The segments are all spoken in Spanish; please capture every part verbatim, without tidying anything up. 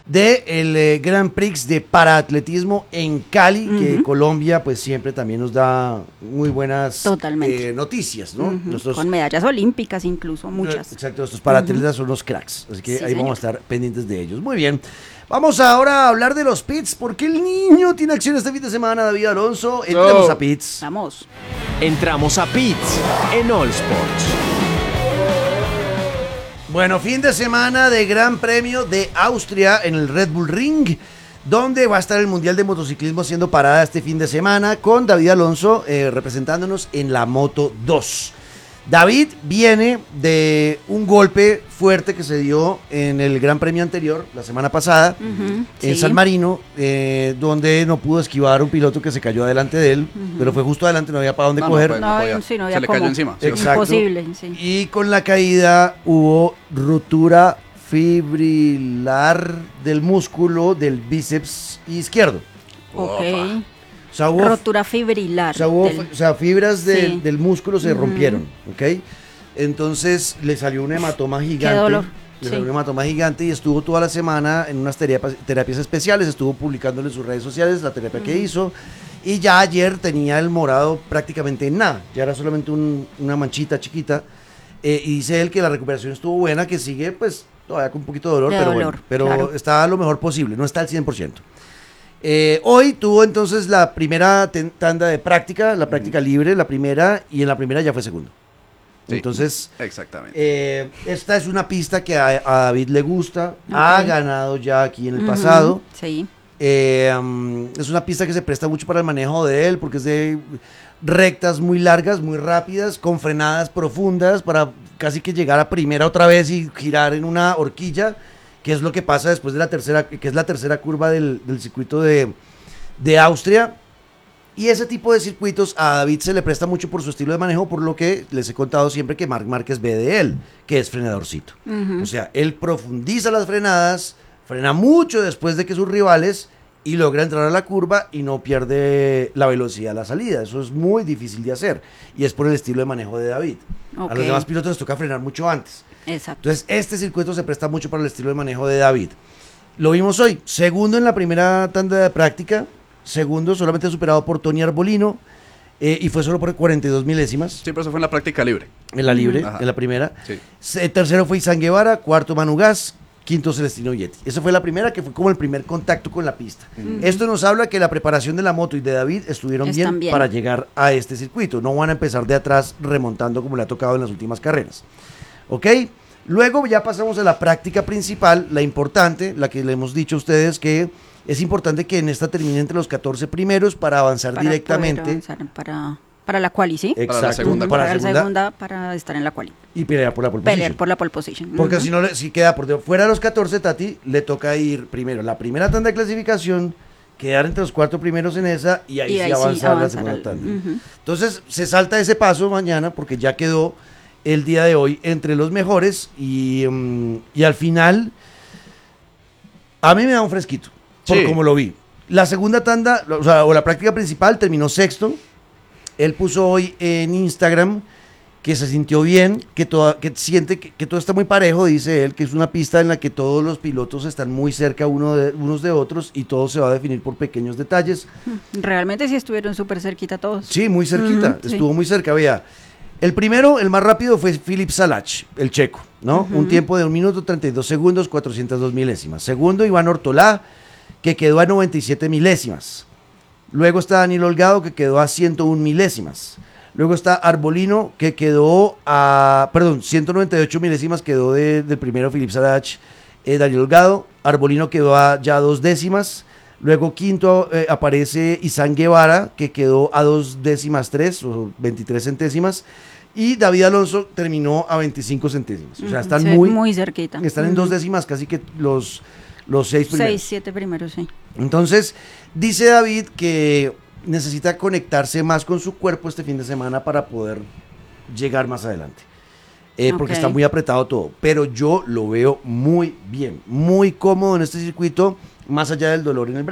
de el eh, Grand Prix de paraatletismo en Cali, uh-huh. que Colombia pues siempre también nos da muy buenas eh, noticias, ¿no? Uh-huh. Nuestros, con medallas olímpicas incluso, muchas. Exacto, nuestros paraatletas uh-huh. son los cracks, así que sí, ahí señor. vamos a estar pendientes de ellos. Muy bien. Vamos ahora a hablar de los pits, porque el niño tiene acción este fin de semana, David Alonso. Entramos oh. a pits. Vamos. Entramos a pits en All Sports. Bueno, fin de semana de Gran Premio de Austria en el Red Bull Ring, donde va a estar el Mundial de Motociclismo haciendo parada este fin de semana con David Alonso eh, representándonos en la Moto dos. David viene de un golpe fuerte que se dio en el Gran Premio anterior, la semana pasada, uh-huh, en sí. San Marino, eh, donde no pudo esquivar un piloto que se cayó adelante de él, uh-huh. pero fue justo adelante, no había para dónde no, coger. No, no, no, sí, no se le cayó encima. Sí. Exacto. Imposible, sí. Y con la caída hubo ruptura fibrilar del músculo del bíceps izquierdo. Ok. O sea, hubo, rotura fibrilar. O sea, hubo, del... o sea fibras de, sí. del músculo se uh-huh. rompieron, ¿ok? Entonces le salió un hematoma gigante. Qué dolor. Le sí. salió un hematoma gigante y estuvo toda la semana en unas terapias, terapias especiales, estuvo publicándole en sus redes sociales la terapia uh-huh. que hizo. Y ya ayer tenía el morado prácticamente en nada, ya era solamente un, una manchita chiquita. Eh, y dice él que la recuperación estuvo buena, que sigue pues todavía con un poquito de dolor, de pero, dolor, bueno, pero claro. está lo mejor posible, no está al cien por ciento. Eh, hoy tuvo entonces la primera ten- tanda de práctica, la práctica libre, la primera, y en la primera ya fue segundo. Sí, entonces, exactamente. Eh, esta es una pista que a, a David le gusta, okay. ha ganado ya aquí en el uh-huh. pasado. Sí. Eh, um, es una pista que se presta mucho para el manejo de él, porque es de rectas muy largas, muy rápidas, con frenadas profundas, para casi que llegar a primera otra vez y girar en una horquilla, que es lo que pasa después de la tercera, que es la tercera curva del, del circuito de, de Austria. Y ese tipo de circuitos a David se le presta mucho por su estilo de manejo, por lo que les he contado siempre que Marc Márquez ve de él, que es frenadorcito. Uh-huh. O sea, él profundiza las frenadas, frena mucho después de que sus rivales y logra entrar a la curva y no pierde la velocidad a la salida. Eso es muy difícil de hacer y es por el estilo de manejo de David. Okay. A los demás pilotos les toca frenar mucho antes. Exacto. Entonces, este circuito se presta mucho para el estilo de manejo de David. Lo vimos hoy, segundo en la primera tanda de práctica, segundo solamente superado por Tony Arbolino, eh, y fue solo por cuarenta y dos milésimas. Sí, pero eso fue en la práctica libre. En la libre, Ajá. en la primera. Sí. Se, tercero fue Izan Guevara, cuarto Manu Gas, quinto Celestino Yeti. Esa fue la primera, que fue como el primer contacto con la pista. Uh-huh. Esto nos habla que la preparación de la moto y de David estuvieron bien, bien para llegar a este circuito. No van a empezar de atrás remontando como le ha tocado en las últimas carreras. ¿Ok? Luego ya pasamos a la práctica principal, la importante, la que le hemos dicho a ustedes que es importante que en esta termine entre los catorce primeros para avanzar para directamente. Avanzar para, para la quali, ¿sí? Exacto. Para la segunda. Para, para la segunda, segunda, para estar en la quali. Y pelear por la pole position. Pelear por la pole position. Porque uh-huh. si no, si queda por fuera de los catorce, Tati, le toca ir primero la primera tanda de clasificación, quedar entre los cuatro primeros en esa y ahí, y sí ahí avanzar, sí la avanzar segunda al, tanda. uh-huh. Entonces, se salta ese paso mañana porque ya quedó el día de hoy entre los mejores y, um, y al final a mí me da un fresquito por sí. como lo vi. La segunda tanda, o sea, o la práctica principal terminó sexto. Él puso hoy en Instagram que se sintió bien, que, toda, que siente que, que todo está muy parejo, dice él, que es una pista en la que todos los pilotos están muy cerca uno de, unos de otros y todo se va a definir por pequeños detalles. Realmente sí estuvieron súper cerquita todos. Sí, muy cerquita, uh-huh, estuvo sí. muy cerca, vea. El primero, el más rápido, fue Filip Salach, el checo, ¿no? Uh-huh. Un tiempo de un minuto treinta y dos segundos, cuatrocientas dos milésimas. Segundo, Iván Ortolá, que quedó a noventa y siete milésimas. Luego está Daniel Holgado, que quedó a ciento uno milésimas. Luego está Arbolino, que quedó a, perdón, ciento noventa y ocho milésimas quedó de, del primero Filip Salach, eh, Daniel Holgado. Arbolino quedó a ya dos décimas. Luego quinto eh, aparece Izan Guevara, que quedó a dos décimas tres, o veintitrés centésimas. Y David Alonso terminó a veinticinco centésimas. O sea, están sí, muy, muy cerquita. Están uh-huh. en dos décimas, casi que los, los seis primeros. Seis, siete primeros, sí. Entonces, dice David que necesita conectarse más con su cuerpo este fin de semana para poder llegar más adelante. Eh, okay. Porque está muy apretado todo. Pero yo lo veo muy bien, muy cómodo en este circuito, más allá del dolor en el brazo.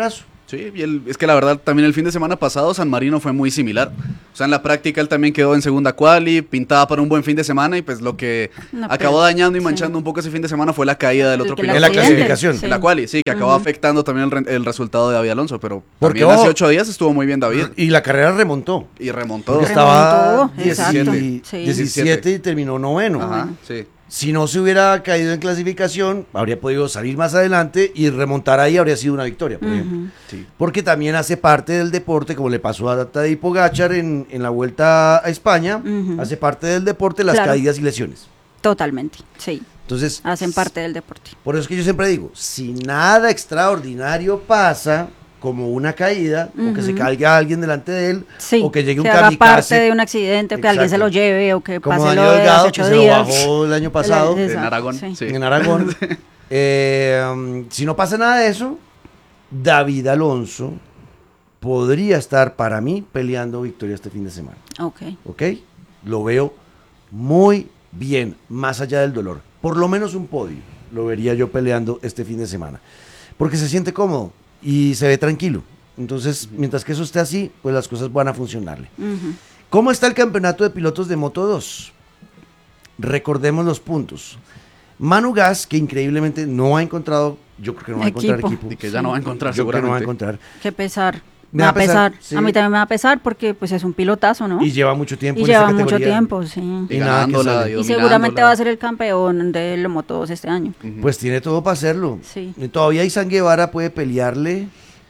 Sí, y el- es que la verdad también el fin de semana pasado San Marino fue muy similar. O sea, en la práctica él también quedó en segunda quali, pintaba para un buen fin de semana y pues lo que No, acabó pero- dañando y sí. manchando un poco ese fin de semana fue la caída del El otro que piloto. En la accidente, clasificación. sí. En la quali, sí, que acabó Ujú. afectando también el, re- el resultado de David Alonso, pero Porque, también hace ojo, ocho días estuvo muy bien David Y la carrera remontó. y remontó. Porque Remontó, estaba exacto, diecisiete, sí. diecisiete y terminó noveno. Ajá, sí. Si no se hubiera caído en clasificación, habría podido salir más adelante y remontar ahí habría sido una victoria, por ejemplo. Ujú. Sí. Porque también hace parte del deporte, como le pasó a Tadej Pogačar en, en la Vuelta a España, Ujú. hace parte del deporte las Claro. caídas y lesiones. Totalmente, sí. Entonces, Hacen parte del deporte. por eso es que yo siempre digo, si nada extraordinario pasa, como una caída, o que se Ujú. caiga alguien delante de él, Sí, o que llegue un que haga kamikaze, parte de un accidente, o que alguien se Exacto. lo lleve, o que como pase Daniel lo de Delgado, hace que ocho se lo días. bajó el año pasado Exacto, En Aragón, sí. sí. en Aragón. Eh, um, si no pasa nada de eso, David Alonso podría estar para mí peleando victoria este fin de semana. Ok. ¿Ok? Lo veo muy bien, más allá del dolor. Por lo menos un podio lo vería yo peleando este fin de semana. Porque se siente cómodo y se ve tranquilo. Entonces, mientras que eso esté así, pues las cosas van a funcionarle. Ujú. ¿Cómo está el campeonato de pilotos de Moto dos? Recordemos los puntos. Manu Gas, que increíblemente no ha encontrado, yo creo que no va a encontrar Equipo. equipo. Y que ya no va a encontrar Yo creo que no va a seguramente. encontrar. Qué pesar. Me Me va va a a pesar. pesar, sí. A mí también me va a pesar porque pues es un pilotazo, ¿no? Y lleva mucho tiempo Y en lleva esta mucho categoría. tiempo, sí. Y Y nada que ganándola, sale. y Y seguramente dominándola. va a ser el campeón de los motos este año. Ujú. Pues tiene todo para hacerlo. Sí. Y todavía Izan Guevara puede pelearle.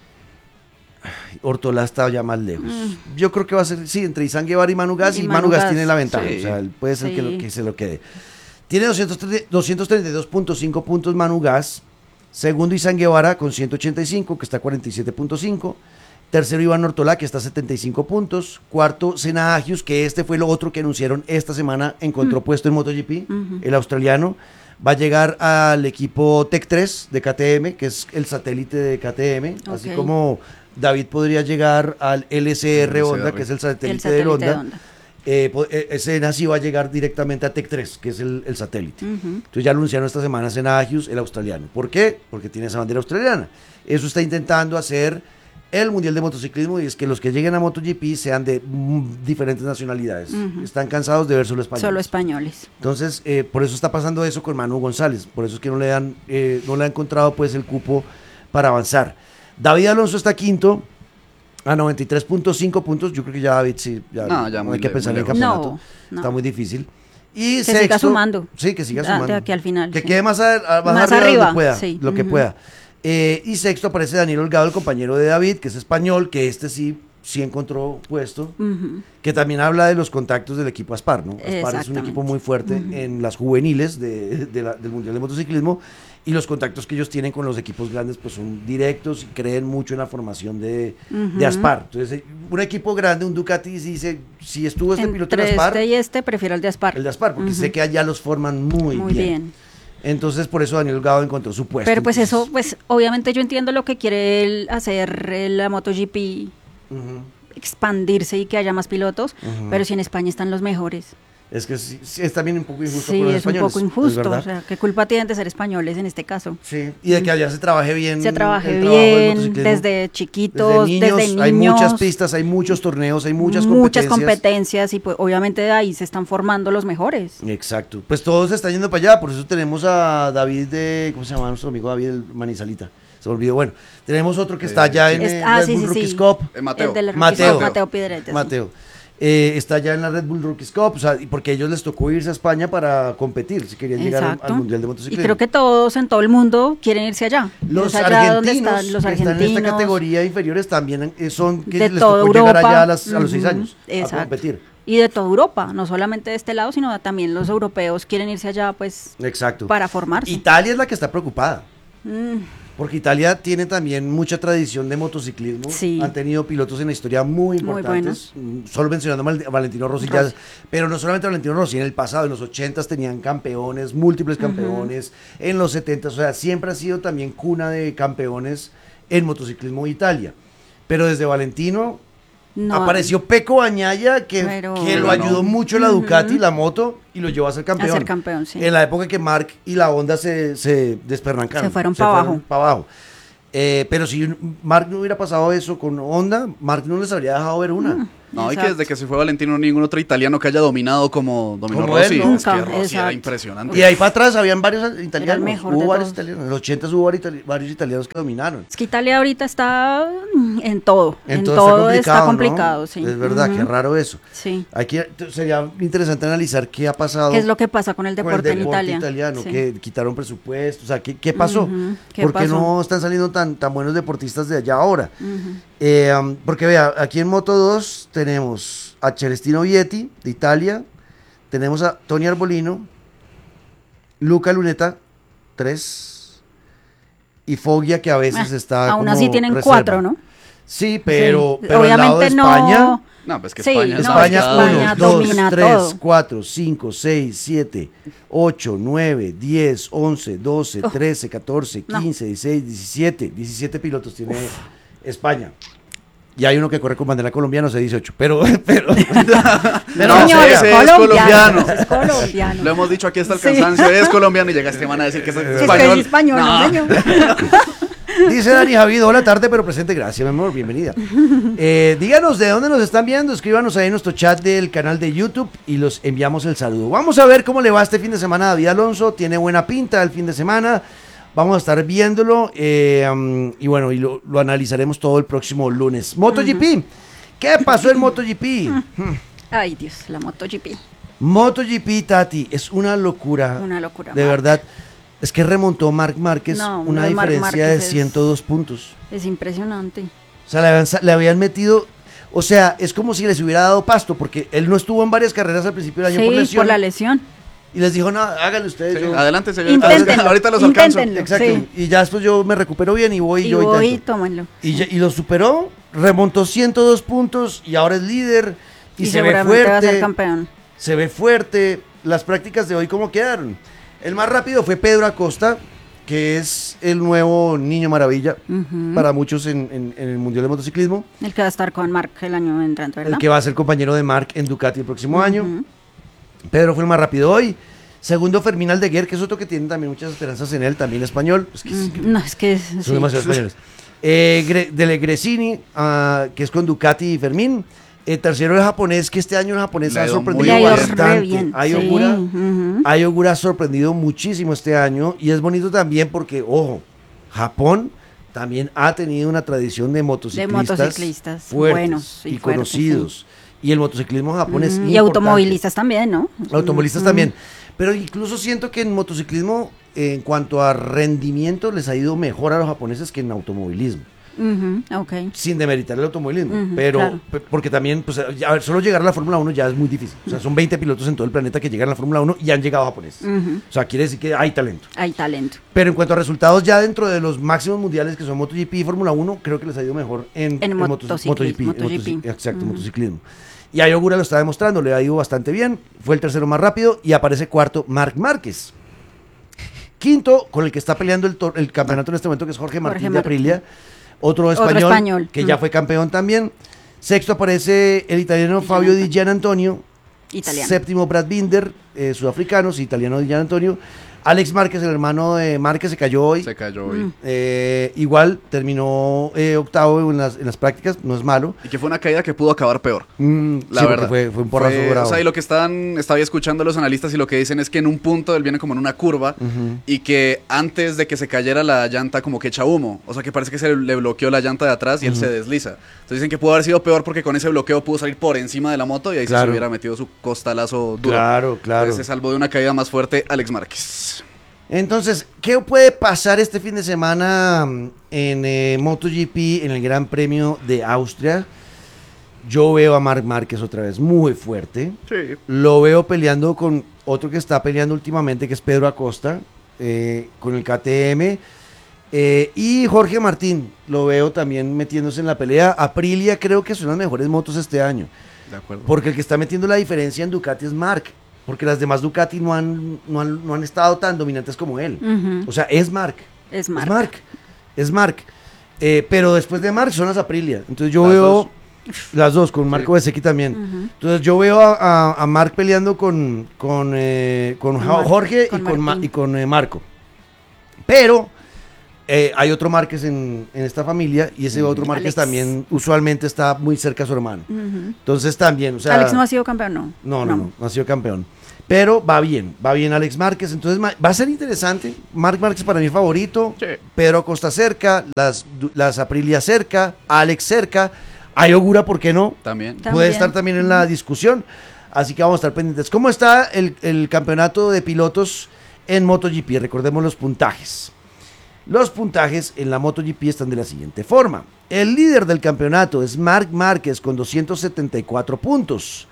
Ay, Ortolá está ya más lejos. Yo creo que va a ser, sí, entre Izan Guevara y Manu Gas. Mm. Y Y, Manu Manu Gas Gas, tiene la ventaja. sí. O sea, él puede ser que, lo- Sí. que se lo quede. Tiene doscientos treinta doscientos treinta y dos punto cinco puntos Manu Gas. Segundo Izan Guevara con ciento ochenta y cinco, que está a cuarenta y siete punto cinco. Tercero Iván Ortolá, que está a setenta y cinco puntos. Cuarto Senna Agius, que este fue lo otro que anunciaron esta semana. Encontró puesto en MotoGP, Ujú. el australiano. Va a llegar al equipo Tech tres de K T M, que es el satélite de K T M. Así Ok. como David podría llegar al L S R L S R. Honda, que es el satélite, El satélite del Honda. de Honda. Eh, po- eh, Senna sí va a llegar directamente a Tech tres, que es el, el satélite. Ujú. Entonces ya lo anunciaron esta semana Senna Agius, el australiano. ¿Por qué? Porque tiene esa bandera australiana. Eso está intentando hacer el Mundial de Motociclismo, y es que los que lleguen a MotoGP sean de mm, diferentes nacionalidades. Ujú. Están cansados de ver solo españoles. Solo españoles. Entonces, eh, por eso está pasando eso con Manu González. Por eso es que no le han, eh, no le han encontrado pues el cupo para avanzar. David Alonso está quinto a noventa y tres punto cinco puntos. Yo creo que ya David sí, ya, No, ya no muy hay que le- pensar muy en el lejos. campeonato. No, no. Está muy difícil. Y Que sexto, siga sumando. Sí, que siga Ah, sumando. de aquí al final, Que sí. quede más, a- a- más, Más arriba, arriba, donde pueda, sí. lo que Ujú. pueda. Eh, y sexto aparece Daniel Holgado, el compañero de David, que es español, que este sí, sí encontró puesto. Ujú. Que también habla de los contactos del equipo Aspar, ¿no? Aspar es un Exactamente. equipo muy fuerte Ujú. en las juveniles de, de la- del Mundial de Motociclismo, y los contactos que ellos tienen con los equipos grandes pues son directos y creen mucho en la formación de, Ujú. de Aspar. Entonces, eh, un equipo grande, un Ducati, dice, si estuvo este piloto en Entre Aspar, este y este prefiero el de Aspar. el de Aspar, porque Ujú. sé que allá los forman muy, Muy bien. bien. Entonces, por eso Daniel Holgado encontró su puesto. Pero pues Entonces, eso, pues obviamente yo entiendo lo que quiere él hacer eh, la MotoGP, ujú. expandirse y que haya más pilotos, Ujú. pero si en España están los mejores. Es que sí, sí, es también un poco injusto Sí, con los es un españoles. poco es injusto. verdad. O sea, ¿qué culpa tienen de ser españoles en este caso? Sí, y de que allá se trabaje bien. Se trabaje el trabajo del bien, motociclismo. desde chiquitos, Desde desde niños, niños. hay muchas pistas, hay muchos torneos, hay muchas, muchas competencias. competencias y pues obviamente de ahí se están formando los mejores. Exacto. Pues todos se están yendo para allá, por eso tenemos a David de, ¿cómo se llama nuestro amigo David el Manizalita? Se me olvidó. Bueno, tenemos otro que está allá en Es- eh, ah, Red sí, Bull sí, Rookies sí. Cup. Eh, Mateo. El del Mateo. Mateo, Mateo Piedrete, sí. Mateo. Eh, está ya en la Red Bull Rookies Cup, o sea, y porque a ellos les tocó irse a España para competir, si querían llegar al, Exacto. al Mundial de Y Motociclismo. creo que todos en todo el mundo quieren irse allá. Los Es allá donde argentinos, están los que están en argentinos. esta categoría inferiores también eh, son que de les toda tocó llegar Europa. allá a, las- a los seis Ujú, años a exacto. competir. Y de toda Europa, no solamente de este lado, sino también los europeos quieren irse allá pues Exacto. para formarse. Italia es la que está preocupada. Mm, Porque Italia tiene también mucha tradición de motociclismo. Sí. Han tenido pilotos en la historia muy Muy importantes. Mm, Solo mencionando a Val- a Valentino Rossi, ya- Rossi. pero no solamente a Valentino Rossi, en el pasado, en los ochentas tenían campeones, múltiples campeones, en los setentas, o sea, siempre ha sido también cuna de campeones en motociclismo Italia. Pero desde Valentino no, apareció Pecco Bagnaia, que, Pero- que lo Bueno. ayudó mucho la Ducati, la moto, y lo llevó a ser campeón. A ser campeón, sí. En la época que Mark y la Honda se, se desperrancaron. Se fueron pa' abajo. pa' abajo. Eh, pero si Marc no hubiera pasado eso con Honda, Marc no les habría dejado ver una. Mm. No, y que Exacto. desde que se fue Valentino no hay ningún otro italiano que haya dominado como dominó Como él, Rossi. ¿no? Es que Nunca, Rossi era exacto. impresionante. Y de ahí para atrás habían varios italianos. mejor Hubo de varios todos. italianos. En los ochentas hubo vari- itali- varios italianos que dominaron. Es que Italia ahorita está mm, en todo. En Entonces todo está ¿no? complicado, sí. Es verdad, Ujú. qué raro eso. Sí. Aquí sería interesante analizar qué ha pasado ¿Qué es lo que pasa con el con deporte, el deporte en Italia? italiano, Sí. que quitaron presupuestos, o sea, ¿qué, qué pasó? Ujú, ¿qué ¿Por qué pasó? no están saliendo tan, tan buenos deportistas de allá ahora? Ujú. Eh, um, porque vea, aquí en Moto dos tenemos a Celestino Vietti, de Italia, tenemos a Tony Arbolino, Luca Luneta, tres, y Foggia, que a veces Ah, está aún como así tienen reserva. cuatro, ¿no? Sí, pero, Sí. pero al lado de Obviamente España... no. No, pues que Sí, España, no, España, es que España uno, dos, domina tres, todo. cuatro, cinco, seis, siete, ocho, nueve, diez, once, doce, Oh. trece, catorce, No. quince, dieciséis, diecisiete. diecisiete pilotos tiene España. Y hay uno que corre con bandera colombiana, o sea, dieciocho. Pero, pero, pero No, Señor, ese es es colombiano. colombiano. Es colombiano. Lo hemos dicho aquí hasta el Sí. cansancio, es colombiano y llega este man a decir que es Sí, es español. que es español, no, señor. dice Dani Javid, hola tarde, pero presente. Gracias, mi amor, bienvenida. Eh, díganos de dónde nos están viendo, escríbanos ahí en nuestro chat del canal de YouTube y los enviamos el saludo. Vamos a ver cómo le va este fin de semana a David Alonso. Tiene buena pinta el fin de semana. Vamos a estar viéndolo eh, um, y bueno, y lo, lo analizaremos todo el próximo lunes. MotoGP, ¿qué pasó en MotoGP? Ay, Dios, la MotoGP. MotoGP, Tati, es una locura. Una locura. De Marc. verdad. Es que remontó Marc Márquez No, una lo de Marc diferencia de Márquez es- ciento dos puntos. Es impresionante. O sea, le habían, sa- le habían metido, o sea, es como si les hubiera dado pasto, porque él no estuvo en varias carreras al principio del año Sí, por lesión. por la lesión. Y les dijo, no, háganlo ustedes. Sí, yo- adelante, señor. Inténtenlo, Ahorita los alcanzo. inténtenlo. Exacto. sí. Y ya después yo me recupero bien y voy Y yo voy, intento. tómenlo. Y, ya- y lo superó, remontó ciento dos puntos y ahora es líder. Y, Y, se ve seguramente va a ser fuerte. campeón. Se ve fuerte. Las prácticas de hoy, ¿cómo quedaron? El más rápido fue Pedro Acosta, que es el nuevo niño maravilla Ujú. para muchos en, en- en el Mundial de Motociclismo. El que va a estar con Marc el año entrante, ¿verdad? El que va a ser compañero de Marc en Ducati el próximo año. Ujú. Pedro fue el más rápido hoy. Segundo, Fermín Aldeguer, que es otro que tiene también muchas esperanzas en él, también español. Es que es- Mm, No, es que es, son sí. demasiados españoles. Eh, Gre- Dele Gresini, ah, que es con Ducati y Fermín. Eh, tercero, el japonés, que este año el japonés Le ha ha ido muy sorprendido Le ha ido bien. re bastante. bien. Ai sí, Ogura, ujú. Ai Ogura ha sorprendido muchísimo este año y es bonito también porque, ojo, Japón también ha tenido una tradición de motociclistas, motociclistas fuertes buenos y y, fuertes, conocidos. Y el motociclismo japonés Ujú. Y automovilistas también, ¿no? Automovilistas Ujú. también. Pero incluso siento que en motociclismo, eh, en cuanto a rendimiento, les ha ido mejor a los japoneses que en automovilismo. Ujú, ok. Sin demeritar el automovilismo. Ujú, pero, claro. pe- porque también, pues, a ver, solo llegar a la Fórmula uno ya es muy difícil. O sea, son veinte pilotos en todo el planeta que llegan a la Fórmula uno y han llegado japoneses. Ujú. O sea, quiere decir que hay talento. Hay talento. Pero en cuanto a resultados, ya dentro de los máximos mundiales que son MotoGP y Fórmula uno, creo que les ha ido mejor en, En motos- motociclismo, MotoGP. en MotoGP. motoci- Exacto, Ujú. motociclismo. Y a Ogura lo está demostrando, le ha ido bastante bien. Fue el tercero más rápido y aparece cuarto Marc Márquez. Quinto, con el que está peleando el, tor- el campeonato en este momento, que es Jorge Martín de Martín. Aprilia. Otro Otro español, español. que ya Mm. fue campeón también. Sexto aparece el italiano Fabio Di Gian Antonio. Italiano. Séptimo, Brad Binder, eh, sudafricanos, italiano Di Gian Antonio. Alex Márquez, el hermano de Márquez, se cayó hoy. Se cayó hoy. Mm. Eh, igual terminó eh, octavo en las, en las prácticas, no es malo. Y que fue una caída que pudo acabar peor. Mm, La sí, porque verdad. Fue, fue un porrazo Fue- bravo. O sea, y lo que están, estaba escuchando los analistas y lo que dicen es que en un punto él viene como en una curva Ujú. y que antes de que se cayera la llanta como que echa humo. O sea, que parece que se le bloqueó la llanta de atrás y él se desliza. Entonces dicen que pudo haber sido peor porque con ese bloqueo pudo salir por encima de la moto y ahí sí Claro. se hubiera metido su costalazo duro. Claro, claro. Entonces se salvó de una caída más fuerte Alex Márquez. Entonces, ¿qué puede pasar este fin de semana mm, en eh, MotoGP, en el Gran Premio de Austria? Yo veo a Marc Márquez otra vez muy fuerte. Sí. Lo veo peleando con otro que está peleando últimamente, que es Pedro Acosta, eh, con el K T M. Eh, y Jorge Martín, lo veo también metiéndose en la pelea. Aprilia creo que son las mejores motos este año. De acuerdo. Porque el que está metiendo la diferencia en Ducati es Marc. Porque las demás Ducati no han, no han, no han estado tan dominantes como él. Ujú. O sea, es Marc. Es Es Marc. Marc. Es Marc. Eh, pero después de Marc son las Aprilia. Entonces yo Las veo dos. las dos, con Marco Bezzecchi también. Ujú. Entonces yo veo a, a, a Marc peleando con, con, eh, con Con Ja- Mar- Jorge con y con, Ma- Martín. y con eh, Marco. Pero eh, hay otro Márquez en, en esta familia y ese otro Márquez Alex. también usualmente está muy cerca a su hermano. Ujú. Entonces también, o sea... Alex no ha sido campeón, no. No, no, no, no ha sido campeón. Pero va bien, va bien Alex Márquez. Entonces ma- va a ser interesante. Marc Márquez para mí favorito. Sí. Pedro Acosta cerca, las, du- las Aprilia cerca, Alex cerca. Ayogura, ¿por qué no? También. También. Puede estar también en la discusión. Así que vamos a estar pendientes. ¿Cómo está el, el campeonato de pilotos en MotoGP? Recordemos los puntajes. Los puntajes en la MotoGP están de la siguiente forma. El líder del campeonato es Marc Márquez con doscientos setenta y cuatro puntos.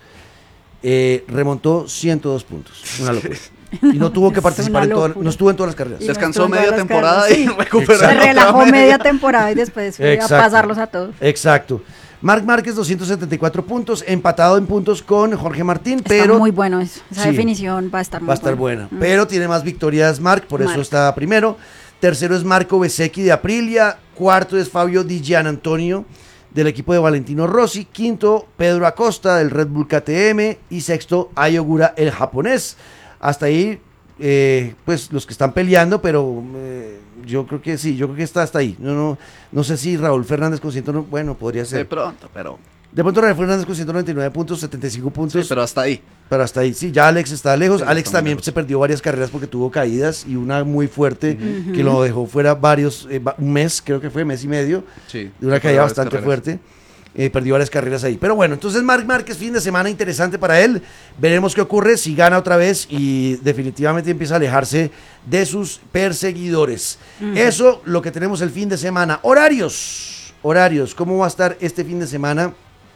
Eh, remontó ciento dos puntos. Una locura. Y no tuvo que es participar una en todas, locura. no estuvo en todas las carreras. Y Descansó no estuvo en media todas las temporada carreras, y sí. recuperó. Se Exacto. relajó media temporada y después fue Exacto. a pasarlos a todos. Exacto. Marc Márquez doscientos setenta y cuatro puntos, empatado en puntos con Jorge Martín, Está pero muy bueno eso. Esa Sí. definición va a estar muy va a estar buena. Mm. Pero tiene más victorias Marc, por eso Marc. está primero. Tercero es Marco Bezzecchi de Aprilia. Cuarto es Fabio Di Gianantonio del equipo de Valentino Rossi. Quinto, Pedro Acosta del Red Bull K T M. Y sexto, Ayogura, el japonés. Hasta ahí, eh, pues los que están peleando, pero eh, yo creo que sí, yo creo que está hasta ahí. No, no, no sé si Raúl Fernández con ciento noventa, bueno, podría De ser. pronto, pero. De pronto Raúl Fernández con ciento noventa y nueve puntos, setenta y cinco puntos. Sí, pero hasta ahí. Pero hasta ahí, sí, ya Alex está lejos. Sí, Alex está muy también lejos. se perdió varias carreras porque tuvo caídas y una muy fuerte que lo dejó fuera varios, eh, va- un mes, creo que fue, mes y medio, Sí. de una Sí, caída varias bastante carreras. fuerte. Eh, perdió varias carreras ahí. Pero bueno, entonces Marc Márquez, fin de semana interesante para él. Veremos qué ocurre si gana otra vez y definitivamente empieza a alejarse de sus perseguidores. Eso lo que tenemos el fin de semana. Horarios. Horarios. ¿Cómo va a estar este fin de semana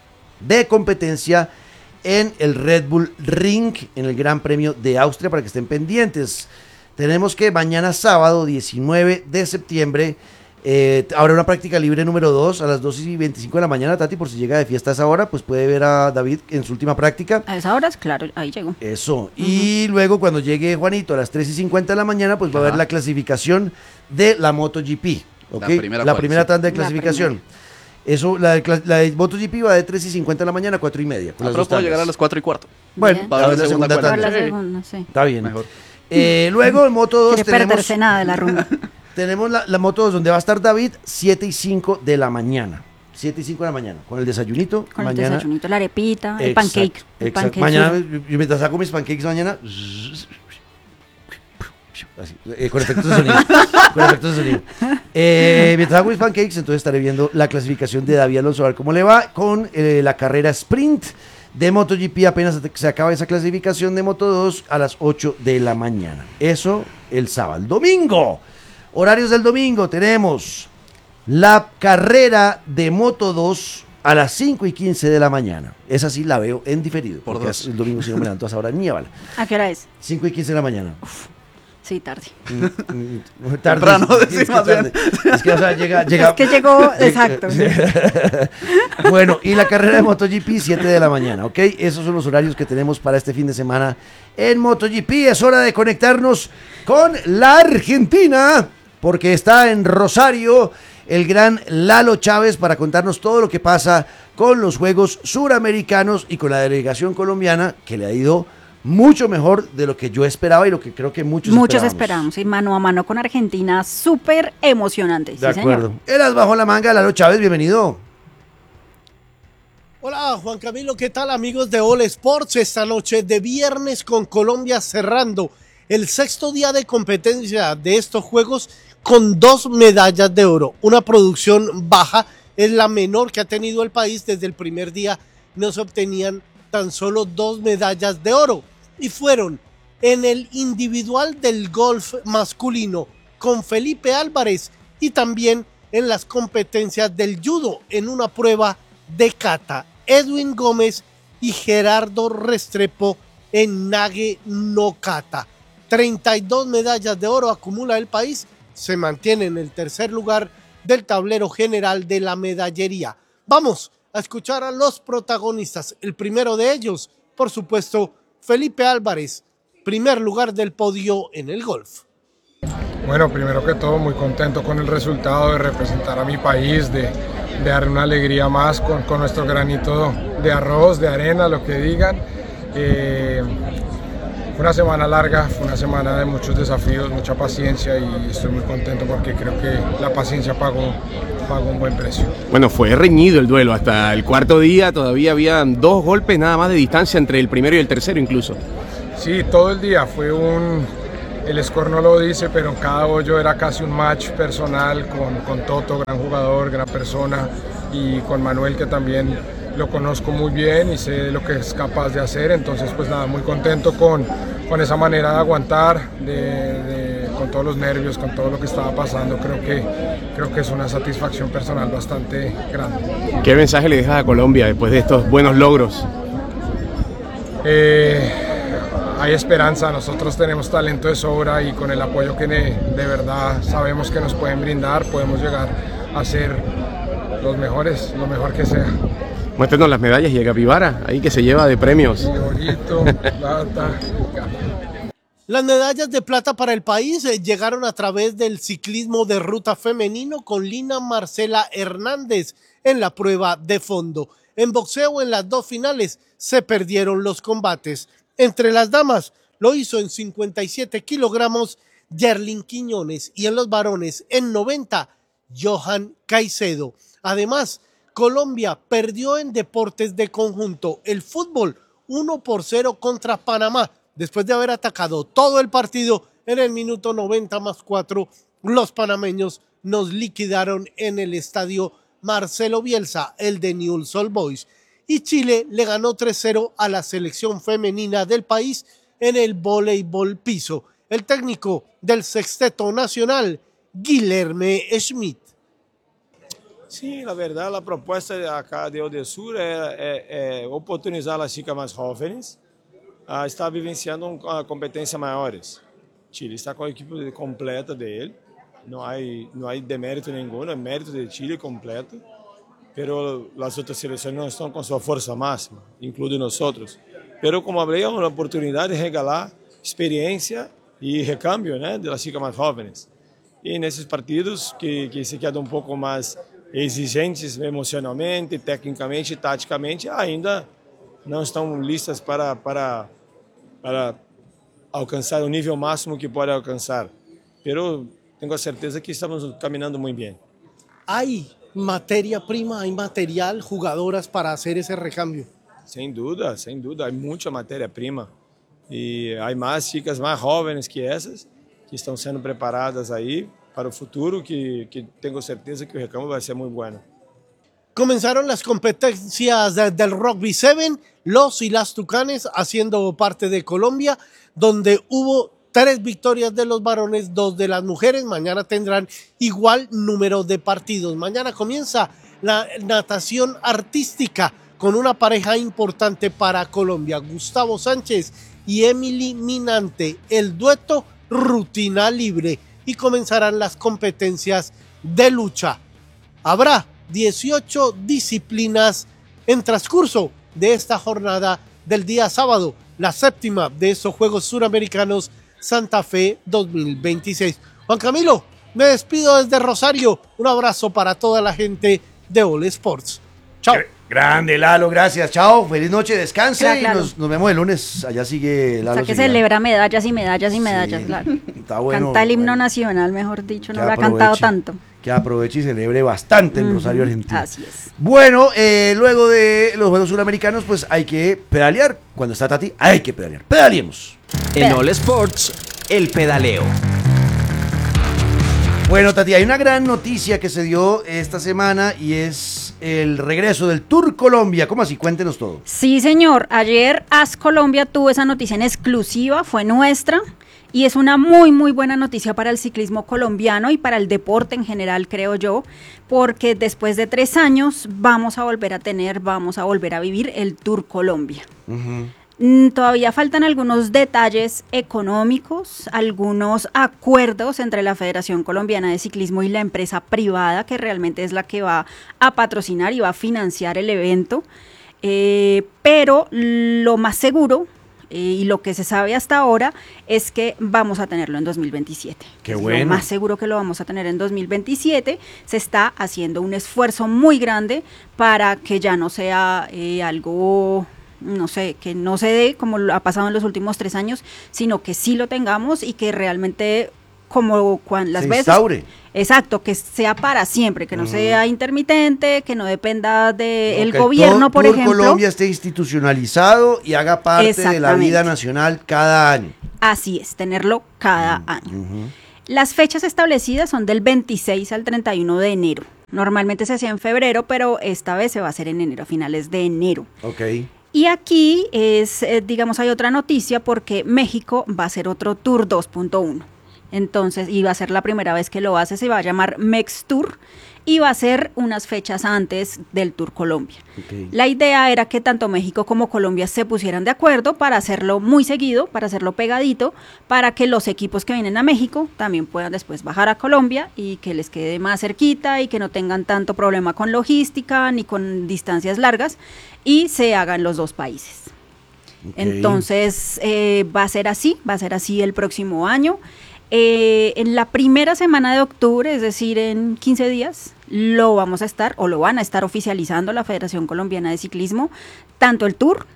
de competencia en el Red Bull Ring, en el Gran Premio de Austria, para que estén pendientes? Tenemos que mañana sábado diecinueve de septiembre eh, habrá una práctica libre número dos a las dos y veinticinco de la mañana. Tati, por si llega de fiesta a esa hora, pues puede ver a David en su última práctica. A esa hora, claro, ahí llegó. Eso. Y luego cuando llegue Juanito a las tres y cincuenta de la mañana, pues va a haber Ajá. la clasificación de la MotoGP. ¿ok? La primera la cual, primera sí. tanda de La clasificación. Eso, la de, cla- la de MotoGP va de tres y cincuenta de la mañana a cuatro y media. con Ah, las pero dos puedo tandas. llegar a las cuatro y cuarto. Bueno, Bien. va a haber la segunda cuarta. Para tanda. la Sí. segunda, sí. Está bien. Mejor. Eh, luego en Moto dos Quiere tenemos, perderse nada de la rumba. tenemos la, la Moto dos donde va a estar David, siete y cinco de la mañana. siete y cinco de la mañana, con el desayunito. Con mañana. el desayunito, la arepita, el Exacto, pancake. El exacto. pancake Mañana, sur. yo- yo mientras saco mis pancakes mañana. Así, eh, con efectos de sonido. con efectos de sonido. Eh, mientras hago mis pancakes, entonces estaré viendo la clasificación de David Alonso, a ver cómo le va con eh, la carrera sprint de MotoGP. Apenas se acaba esa clasificación de Moto dos a las ocho de la mañana. Eso el sábado. El domingo. Horarios del domingo. Tenemos la carrera de Moto dos a las cinco y quince de la mañana. Esa sí la veo en diferido. Por porque dos. el domingo si no me levanto a esa hora ni a bala. ¿A qué hora es? cinco y quince de la mañana. Sí, tarde. Mm, mm, tarde, Temprano, es que decís es más tarde. Es que, o sea, llega, llega. Es que llegó, exacto. Bueno, y la carrera de MotoGP, siete de la mañana, ¿ok? Esos son los horarios que tenemos para este fin de semana en MotoGP. Es hora de conectarnos con la Argentina, porque está en Rosario el gran Lalo Chávez para contarnos todo lo que pasa con los Juegos Suramericanos y con la delegación colombiana, que le ha ido mucho mejor de lo que yo esperaba y lo que creo que muchos Muchos esperábamos. esperamos, y mano a mano con Argentina, súper emocionante. De sí, acuerdo. señor. Eras bajo la manga, Lalo Chávez, bienvenido. Hola Juan Camilo, ¿qué tal amigos de All Sports? Esta noche de viernes con Colombia cerrando el sexto día de competencia de estos Juegos con dos medallas de oro. Una producción baja, es la menor que ha tenido el país. Desde el primer día no se obtenían tan solo dos medallas de oro. Y fueron en el individual del golf masculino con Felipe Álvarez y también en las competencias del judo en una prueba de kata. Edwin Gómez y Gerardo Restrepo en Nage no Kata. treinta y dos medallas de oro acumula el país, se mantiene en el tercer lugar del tablero general de la medallería. Vamos a escuchar a los protagonistas. El primero de ellos, por supuesto, Felipe Álvarez, primer lugar del podio en el golf. Bueno, primero que todo muy contento con el resultado, de representar a mi país, de, de dar una alegría más con, con nuestro granito de arroz, de arena, lo que digan. Eh, fue una semana larga, fue una semana de muchos desafíos, mucha paciencia y estoy muy contento porque creo que la paciencia pagó, pagó un buen precio. Bueno, fue reñido el duelo hasta el cuarto día, todavía había dos golpes nada más de distancia entre el primero y el tercero incluso. Sí, todo el día fue un... El score no lo dice, pero en cada hoyo era casi un match personal con, con Toto, gran jugador, gran persona, y con Manuel, que también lo conozco muy bien y sé lo que es capaz de hacer. Entonces, pues nada, muy contento con, con esa manera de aguantar, de, de, con todos los nervios, con todo lo que estaba pasando. Creo que, creo que es una satisfacción personal bastante grande. ¿Qué mensaje le dejas a Colombia después de estos buenos logros? Eh, hay esperanza, nosotros tenemos talento de sobra y con el apoyo que de, de verdad sabemos que nos pueden brindar, podemos llegar a ser los mejores, lo mejor que sea. Muéstrenos las medallas y el capibara, ahí que se lleva de premios. Bonito, plata. Las medallas de plata para el país eh, llegaron a través del ciclismo de ruta femenino con Lina Marcela Hernández en la prueba de fondo. En boxeo, en las dos finales, se perdieron los combates. Entre las damas, lo hizo en cincuenta y siete kilogramos Yerlin Quiñones y en los varones, en noventa, Johan Caicedo. Además, Colombia perdió en deportes de conjunto el fútbol uno por cero contra Panamá. Después de haber atacado todo el partido en el minuto noventa más cuatro, los panameños nos liquidaron en el estadio Marcelo Bielsa, el de Newell's Old Boys. Y Chile le ganó tres cero a la selección femenina del país en el voleibol piso. El técnico del sexteto nacional, Guilherme Schmidt. Sim, na verdade, a proposta acá de Odesur é, é, é oportunizar as chicas mais jovens a estar vivenciando uma competência maiores. Chile está com a equipe completa dele, não há, não há demérito nenhum, é mérito de Chile completo, pero as outras seleções não estão com sua força máxima, incluindo nós outros. Pero, como falei, é uma oportunidade de regalar experiência e recâmbio, né, das chicas mais jovens. E nesses partidos que, que se quedam um pouco mais exigentes emocionalmente, tecnicamente, taticamente, ainda não estão listas para, para, para alcançar o nível máximo que pode alcançar. Pero tenho a certeza que estamos caminhando muito bem. Hay materia-prima, hay material, jugadoras para hacer ese recambio. Sem dúvida, sem dúvida, há muita matéria-prima e há mais chicas mais jovens que essas que estão sendo preparadas aí para o futuro, que, que tengo certeza que el recambio va a ser muy bueno. Comenzaron las competencias de, del Rugby siete, los y las Tucanes haciendo parte de Colombia, donde hubo tres victorias de los varones, dos de las mujeres. Mañana tendrán igual número de partidos. Mañana comienza la natación artística con una pareja importante para Colombia, Gustavo Sánchez y Emily Minante, el dueto rutina libre. Y comenzarán las competencias de lucha. Habrá dieciocho disciplinas en transcurso de esta jornada del día sábado, la séptima de estos Juegos Suramericanos Santa Fe dos mil veintiséis. Juan Camilo, me despido desde Rosario. Un abrazo para toda la gente de All Sports. Chao. Grande, Lalo, gracias. Chao, feliz noche, descanse Claro, y claro. nos, nos vemos el lunes. Allá sigue Lalo. O sea, que seguirá. celebra medallas y medallas y medallas, Sí, claro. está bueno. Canta el himno Bueno, nacional, mejor dicho, no que lo ha cantado aproveche, tanto. Que aproveche y celebre bastante en Ujú, Rosario, Argentina. así es. Bueno, eh, luego de los Juegos Suramericanos, pues hay que pedalear. Cuando está Tati, hay que pedalear. Pedaleemos. En All Sports, el pedaleo. Bueno, Tati, hay una gran noticia que se dio esta semana y es el regreso del Tour Colombia. ¿Cómo así? Cuéntenos todo. Sí, señor. Ayer As Colombia tuvo esa noticia en exclusiva, fue nuestra. Y es una muy, muy buena noticia para el ciclismo colombiano y para el deporte en general, creo yo, porque después de tres años vamos a volver a tener, vamos a volver a vivir el Tour Colombia. Uh-huh. Mm, Todavía faltan algunos detalles económicos, algunos acuerdos entre la Federación Colombiana de Ciclismo y la empresa privada, que realmente es la que va a patrocinar y va a financiar el evento, eh, pero lo más seguro eh, y lo que se sabe hasta ahora es que vamos a tenerlo en dos mil veintisiete. Qué Es bueno. Lo más seguro que lo vamos a tener en dos mil veintisiete. Se está haciendo un esfuerzo muy grande para que ya no sea eh, algo no sé, que no se dé como lo ha pasado en los últimos tres años, sino que sí lo tengamos y que realmente como cuando las se veces... instaure. Exacto, que sea para siempre, que no mm. sea intermitente, que no dependa del no, gobierno, por Tour ejemplo. Colombia esté institucionalizado y haga parte de la vida nacional cada año. Así es, tenerlo cada mm. año. Uh-huh. Las fechas establecidas son del veintiséis al treinta y uno de enero. Normalmente se hacía en febrero, pero esta vez se va a hacer en enero, a finales de enero. Ok. Y aquí es, eh, digamos, hay otra noticia porque México va a hacer otro Tour dos punto uno. Entonces, y va a ser la primera vez que lo hace, se va a llamar Mex Tour y va a ser unas fechas antes del Tour Colombia. Okay. La idea era que tanto México como Colombia se pusieran de acuerdo para hacerlo muy seguido, para hacerlo pegadito, para que los equipos que vienen a México también puedan después bajar a Colombia y que les quede más cerquita y que no tengan tanto problema con logística ni con distancias largas y se hagan los dos países. Okay. Entonces, eh, va a ser así, va a ser así el próximo año. Eh, en la primera semana de octubre, es decir, en quince días, lo vamos a estar o lo van a estar oficializando la Federación Colombiana de Ciclismo, tanto el Tour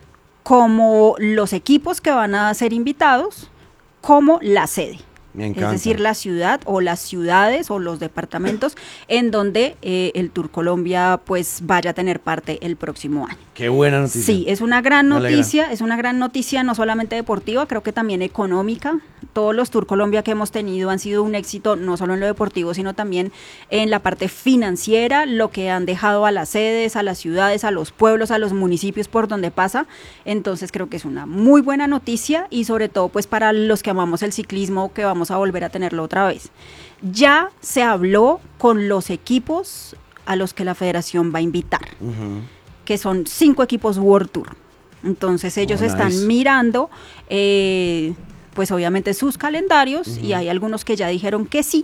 como los equipos que van a ser invitados, como la sede. Me encanta. Es decir, la ciudad o las ciudades o los departamentos en donde eh, el Tour Colombia pues vaya a tener parte el próximo año. Qué buena noticia. Sí, es una gran noticia, es una gran noticia no solamente deportiva, creo que también económica. Todos los Tour Colombia que hemos tenido han sido un éxito no solo en lo deportivo, sino también en la parte financiera, lo que han dejado a las sedes, a las ciudades, a los pueblos, a los municipios por donde pasa. Entonces creo que es una muy buena noticia y sobre todo pues para los que amamos el ciclismo, que vamos a volver a tenerlo otra vez. Ya se habló con los equipos a los que la federación va a invitar, uh-huh. que son cinco equipos World Tour. Entonces ellos oh, nice. están mirando, eh, pues obviamente sus calendarios uh-huh. y hay algunos que ya dijeron que sí.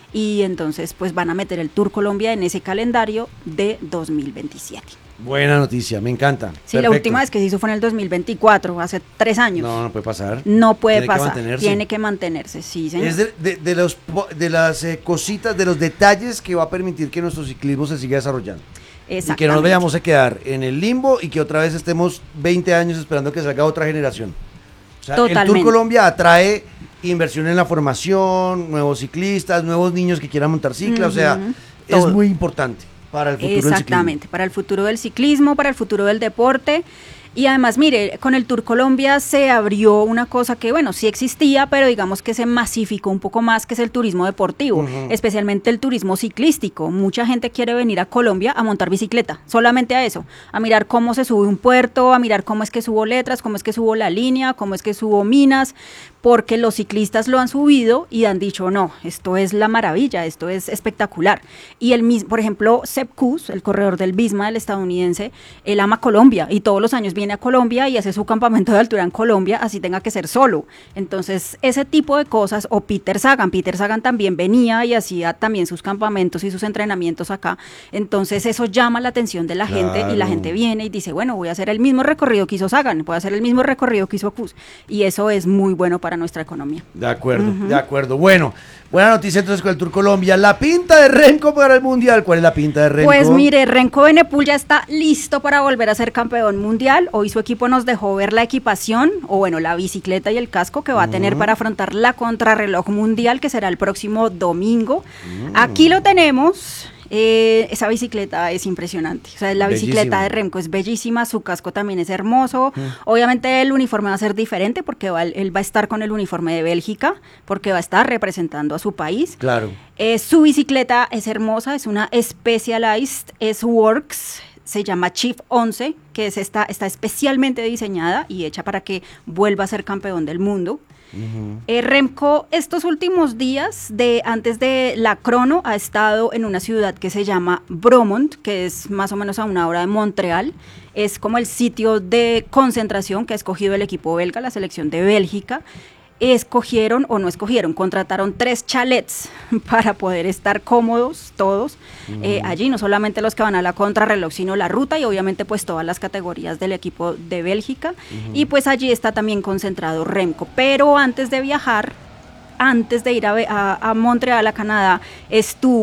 Y entonces pues van a meter el Tour Colombia en ese calendario de dos mil veintisiete. Buena noticia, me encanta. Sí, Perfecto. La última vez que se hizo fue en el dos mil veinticuatro, hace tres años. No, no puede pasar. No puede Tiene pasar, que tiene que mantenerse, sí, señor. Es de, de, de, los, de las eh, cositas, de los detalles que va a permitir que nuestro ciclismo se siga desarrollando. Y que no nos vayamos a quedar en el limbo y que otra vez estemos veinte años esperando que salga otra generación. O sea, Totalmente. El Tour Colombia atrae inversión en la formación, nuevos ciclistas, nuevos niños que quieran montar cicla, uh-huh. o sea, Todo. es muy importante. Para el futuro del ciclismo. Exactamente, para el futuro del ciclismo, para el futuro del deporte. Y además, mire, con el Tour Colombia se abrió una cosa que, bueno, sí existía, pero digamos que se masificó un poco más, que es el turismo deportivo, uh-huh. especialmente el turismo ciclístico. Mucha gente quiere venir a Colombia a montar bicicleta, solamente a eso, a mirar cómo se sube un puerto, a mirar cómo es que subo letras, cómo es que subo la línea, cómo es que subo minas, porque los ciclistas lo han subido y han dicho, no, esto es la maravilla, esto es espectacular. Y el mismo, por ejemplo, Sepp Kuss, el corredor del Visma, el estadounidense, él ama Colombia y todos los años viene a Colombia y hace su campamento de altura en Colombia, así tenga que ser solo. Entonces, ese tipo de cosas, o Peter Sagan, Peter Sagan también venía y hacía también sus campamentos y sus entrenamientos acá. Entonces, eso llama la atención de la claro. gente y la gente viene y dice, bueno, voy a hacer el mismo recorrido que hizo Sagan, voy a hacer el mismo recorrido que hizo Kuss. Y eso es muy bueno para nuestra economía. De acuerdo, uh-huh. de acuerdo. Bueno, buena noticia entonces con el Tour Colombia. La pinta de Renko para el Mundial. ¿Cuál es la pinta de Renko? Pues mire, Renko Benepul ya está listo para volver a ser campeón mundial. Hoy su equipo nos dejó ver la equipación, o bueno, la bicicleta y el casco que va a uh-huh. tener para afrontar la contrarreloj mundial, que será el próximo domingo. Uh-huh. Aquí lo tenemos. Eh, esa bicicleta es impresionante, o sea, la bicicleta Bellísima. de Remco es bellísima, su casco también es hermoso, mm. obviamente el uniforme va a ser diferente porque va, él va a estar con el uniforme de Bélgica, porque va a estar representando a su país. Claro. Eh, su bicicleta es hermosa, es una Specialized S-Works, se llama Chief once, que es esta, está especialmente diseñada y hecha para que vuelva a ser campeón del mundo. Uh-huh. Eh, Remco estos últimos días de antes de la crono ha estado en una ciudad que se llama Bromont, que es más o menos a una hora de Montreal. Es como el sitio de concentración que ha escogido el equipo belga, la selección de Bélgica. Escogieron o no escogieron, contrataron tres chalets para poder estar cómodos todos uh-huh. eh, allí, no solamente los que van a la contrarreloj, sino la ruta y obviamente pues todas las categorías del equipo de Bélgica uh-huh. y pues allí está también concentrado Remco, pero antes de viajar, antes de ir a, a, a Montreal, a Canadá, estuvo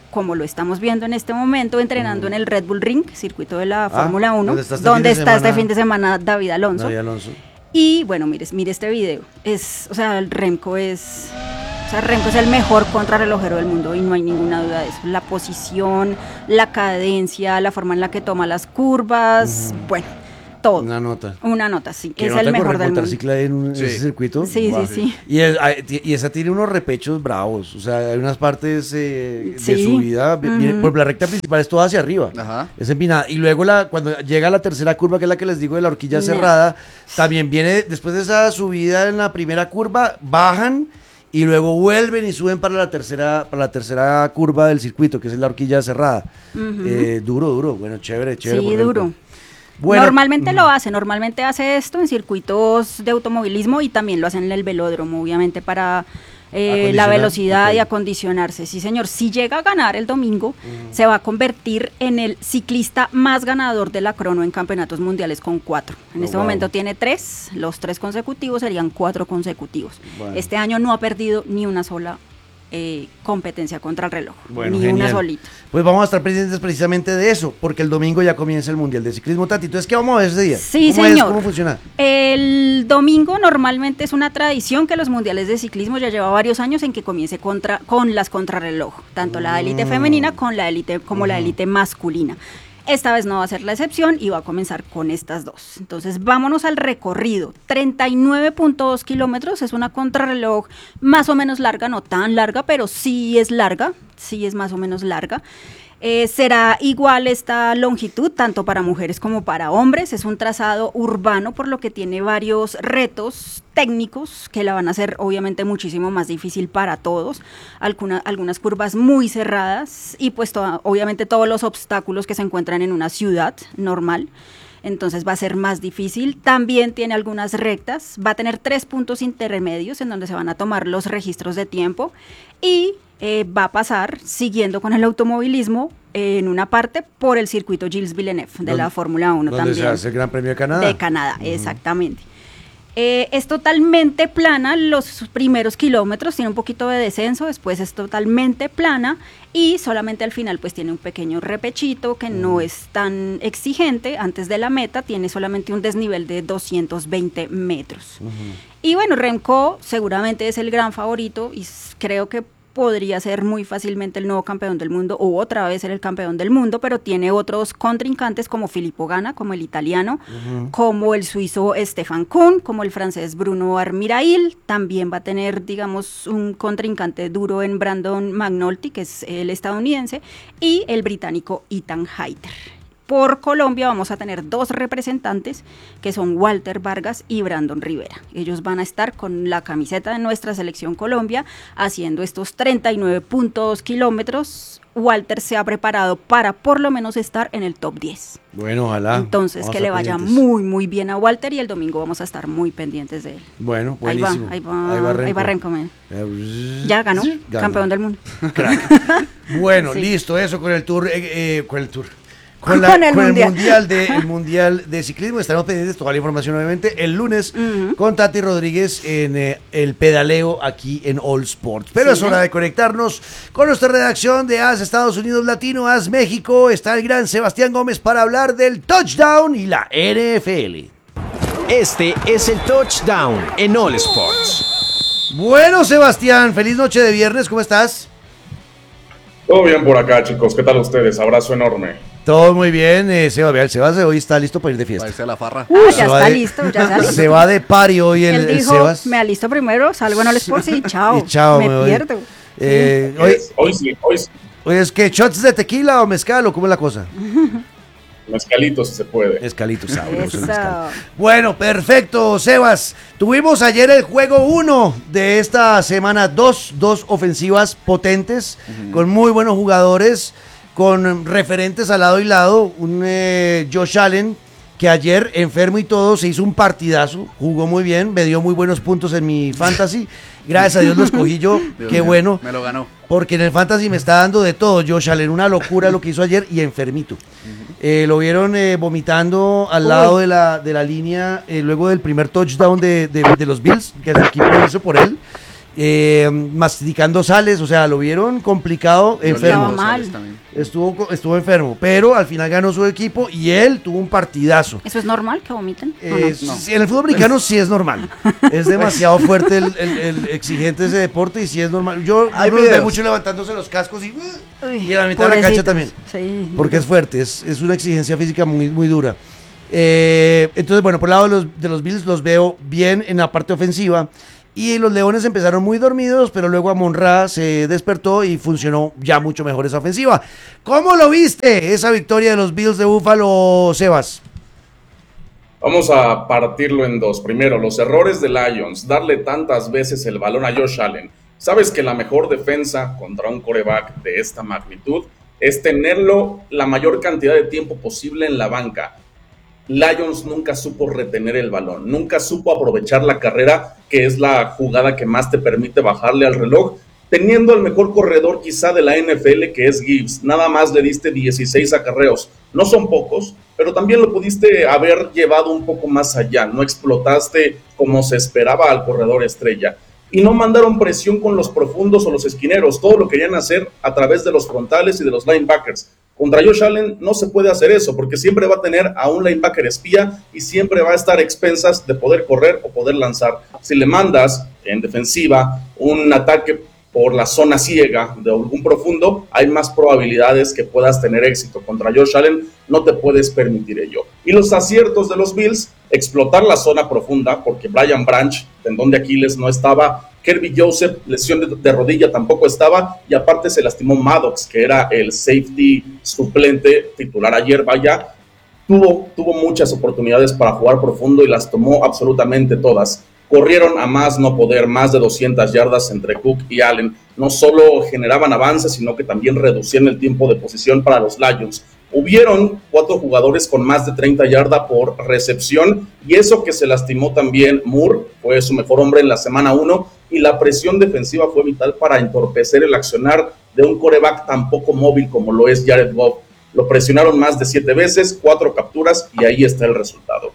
como lo estamos viendo en este momento, entrenando mm. en el Red Bull Ring, circuito de la ah, Fórmula uno, donde está, este, donde fin, de está semana, este fin de semana David Alonso. David Alonso. Y bueno, mire, mire este video. Es, o sea, el Remco es... O sea, Remco es el mejor contrarrelojero del mundo y no hay ninguna duda de eso. La posición, la cadencia, la forma en la que toma las curvas, uh-huh. bueno, todo. Una nota. Una nota, sí. ¿Qué es nota el mejor del mundo. En un, sí. ese circuito? Sí, wow. sí, sí. Y, es, y esa tiene unos repechos bravos. O sea, hay unas partes eh, sí. de subida. Uh-huh. Bien, por la recta principal es toda hacia arriba. Ajá. Es empinada. Y luego la, cuando llega a la tercera curva, que es la que les digo de la horquilla no. cerrada, también viene, después de esa subida en la primera curva, bajan y luego vuelven y suben para la tercera para la tercera curva del circuito, que es la horquilla cerrada. Uh-huh. eh, duro, duro. Bueno, chévere, chévere. Sí, duro. Bueno, normalmente uh-huh. lo hace, normalmente hace esto en circuitos de automovilismo y también lo hacen en el velódromo, obviamente para eh, la velocidad okay. y acondicionarse. Sí, señor, si llega a ganar el domingo, uh-huh. se va a convertir en el ciclista más ganador de la crono en campeonatos mundiales con cuatro. En oh, este wow. momento tiene tres, los tres consecutivos serían cuatro consecutivos. Bueno. Este año no ha perdido ni una sola Eh, competencia contra el reloj, bueno, ni genial. Una solita. Pues vamos a estar pendientes precisamente de eso, porque el domingo ya comienza el Mundial de Ciclismo, Tati. Entonces, ¿qué vamos a ver ese día? Sí, ¿Cómo señor. Es? ¿Cómo funciona? El domingo normalmente es una tradición que los Mundiales de Ciclismo ya lleva varios años en que comience contra, con las contrarreloj, tanto mm. la élite femenina con la élite, como mm. la élite masculina. Esta vez no va a ser la excepción y va a comenzar con estas dos. Entonces, vámonos al recorrido. treinta y nueve punto dos kilómetros, es una contrarreloj más o menos larga, no tan larga, pero sí es larga, sí es más o menos larga. Eh, será igual esta longitud, tanto para mujeres como para hombres. Es un trazado urbano, por lo que tiene varios retos técnicos que la van a hacer obviamente muchísimo más difícil para todos. Alguna, algunas curvas muy cerradas y pues toda, obviamente todos los obstáculos que se encuentran en una ciudad normal. Entonces va a ser más difícil. También tiene algunas rectas, va a tener tres puntos intermedios en donde se van a tomar los registros de tiempo y eh, va a pasar, siguiendo con el automovilismo, eh, en una parte por el circuito Gilles Villeneuve de la Fórmula uno también. ¿Dónde se hace el Gran Premio de Canadá? De Canadá, uh-huh. exactamente. Eh, es totalmente plana los primeros kilómetros, tiene un poquito de descenso, después es totalmente plana y solamente al final pues tiene un pequeño repechito que uh-huh. no es tan exigente. Antes de la meta tiene solamente un desnivel de doscientos veinte metros. Uh-huh. Y bueno, Remco seguramente es el gran favorito y creo que podría ser muy fácilmente el nuevo campeón del mundo o otra vez ser el campeón del mundo, pero tiene otros contrincantes como Filippo Ganna, como el italiano, uh-huh. como el suizo Stefan Kuhn, como el francés Bruno Armirail. También va a tener, digamos, un contrincante duro en Brandon McNulty, que es el estadounidense, y el británico Ethan Hayter. Por Colombia vamos a tener dos representantes que son Walter Vargas y Brandon Rivera. Ellos van a estar con la camiseta de nuestra selección Colombia haciendo estos treinta y nueve punto dos kilómetros. Walter se ha preparado para por lo menos estar en el top diez. Bueno, ojalá. Entonces vamos que le vaya pendientes. muy, muy bien a Walter y el domingo vamos a estar muy pendientes de él. Bueno, buenísimo. Ahí va, ahí va, ahí va Remco. Ya ganó, ganó, campeón del mundo. Crack. Bueno, sí. Listo, eso con el tour, eh, eh, con el tour. Con, la, con, el, con mundial. el mundial de el mundial de ciclismo. Estaremos pendientes de toda la información obviamente el lunes uh-huh. con Tati Rodríguez en eh, el pedaleo aquí en All Sports. Pero sí, es hora de conectarnos con nuestra redacción de A S Estados Unidos Latino, A S México. Está el gran Sebastián Gómez para hablar del touchdown y la N F L. Este es el touchdown en All Sports. Bueno, Sebastián, feliz noche de viernes, ¿cómo estás? Todo bien por acá, chicos. ¿Qué tal ustedes? Abrazo enorme. Todo muy bien, eh, Seba, vea, el Sebas hoy está listo para ir de fiesta. Para irse a la farra. Uh, ya está de, listo, ya está listo. Se va de party hoy el, Él dijo, el Sebas. me alisto primero, salgo en All Sports y chao, y chao me, me pierdo. Eh, sí. hoy, hoy sí, hoy sí. Hoy es que shots de tequila o mezcal o cómo es la cosa. Mezcalito si se puede. Mezcalito, sabroso. Mezcal. Bueno, perfecto, Sebas. Tuvimos ayer el juego uno de esta semana dos, dos ofensivas potentes, uh-huh. con muy buenos jugadores, con referentes al lado y lado. Un eh, Josh Allen que ayer, enfermo y todo, se hizo un partidazo, jugó muy bien, me dio muy buenos puntos en mi fantasy. Gracias a Dios lo escogí yo, Dios qué mío, bueno. Me lo ganó. Porque en el fantasy me está dando de todo, Josh Allen, una locura lo que hizo ayer y enfermito. Uh-huh. Eh, lo vieron eh, vomitando al Uy. lado de la, de la línea, eh, luego del primer touchdown de, de, de los Bills, que el equipo lo hizo por él. eh, masticando sales, o sea, lo vieron complicado, enfermo. Estaba mal. Estuvo, estuvo enfermo, pero al final ganó su equipo y él tuvo un partidazo. ¿Eso es normal que vomiten? Eh, ¿O no? sí, en el fútbol americano sí es normal. Es demasiado fuerte el, el, el exigente ese deporte y sí es normal. Yo Hay no los veo videos. mucho levantándose los cascos y, Uy, y en la mitad de la cancha pobrecitos. también. Sí. Porque es fuerte, es, es una exigencia física muy, muy dura. Eh, entonces, bueno, por el lado de los, de los Bills los veo bien en la parte ofensiva. Y los Leones empezaron muy dormidos, pero luego Amon-Ra se despertó y funcionó ya mucho mejor esa ofensiva. ¿Cómo lo viste esa victoria de los Bills de Buffalo, Sebas? Vamos a partirlo en dos. Primero, los errores de Lions, darle tantas veces el balón a Josh Allen. Sabes que la mejor defensa contra un quarterback de esta magnitud es tenerlo la mayor cantidad de tiempo posible en la banca. Lions nunca supo retener el balón, nunca supo aprovechar la carrera, que es la jugada que más te permite bajarle al reloj, teniendo al mejor corredor quizá de la N F L, que es Gibbs. Nada más le diste dieciséis acarreos, no son pocos, pero también lo pudiste haber llevado un poco más allá, no explotaste como se esperaba al corredor estrella, y no mandaron presión con los profundos o los esquineros, todo lo querían hacer a través de los frontales y de los linebackers. Contra Josh Allen no se puede hacer eso, porque siempre va a tener a un linebacker espía y siempre va a estar a expensas de poder correr o poder lanzar. Si le mandas en defensiva un ataque por la zona ciega de algún profundo, hay más probabilidades que puedas tener éxito. Contra Josh Allen no te puedes permitir ello. Y los aciertos de los Bills, explotar la zona profunda, porque Brian Branch, tendón de Aquiles, no estaba. Kirby Joseph, lesión de, de rodilla, tampoco estaba, y aparte se lastimó Maddox, que era el safety suplente titular ayer. Vaya, tuvo, tuvo muchas oportunidades para jugar profundo y las tomó absolutamente todas. Corrieron a más no poder, más de doscientas yardas entre Cook y Allen. No solo generaban avances, sino que también reducían el tiempo de posición para los Lions. Hubieron cuatro jugadores con más de treinta yardas por recepción, y eso que se lastimó también Moore, fue su mejor hombre en la semana uno, y la presión defensiva fue vital para entorpecer el accionar de un quarterback tan poco móvil como lo es Jared Goff. Lo presionaron más de siete veces, cuatro capturas, y ahí está el resultado.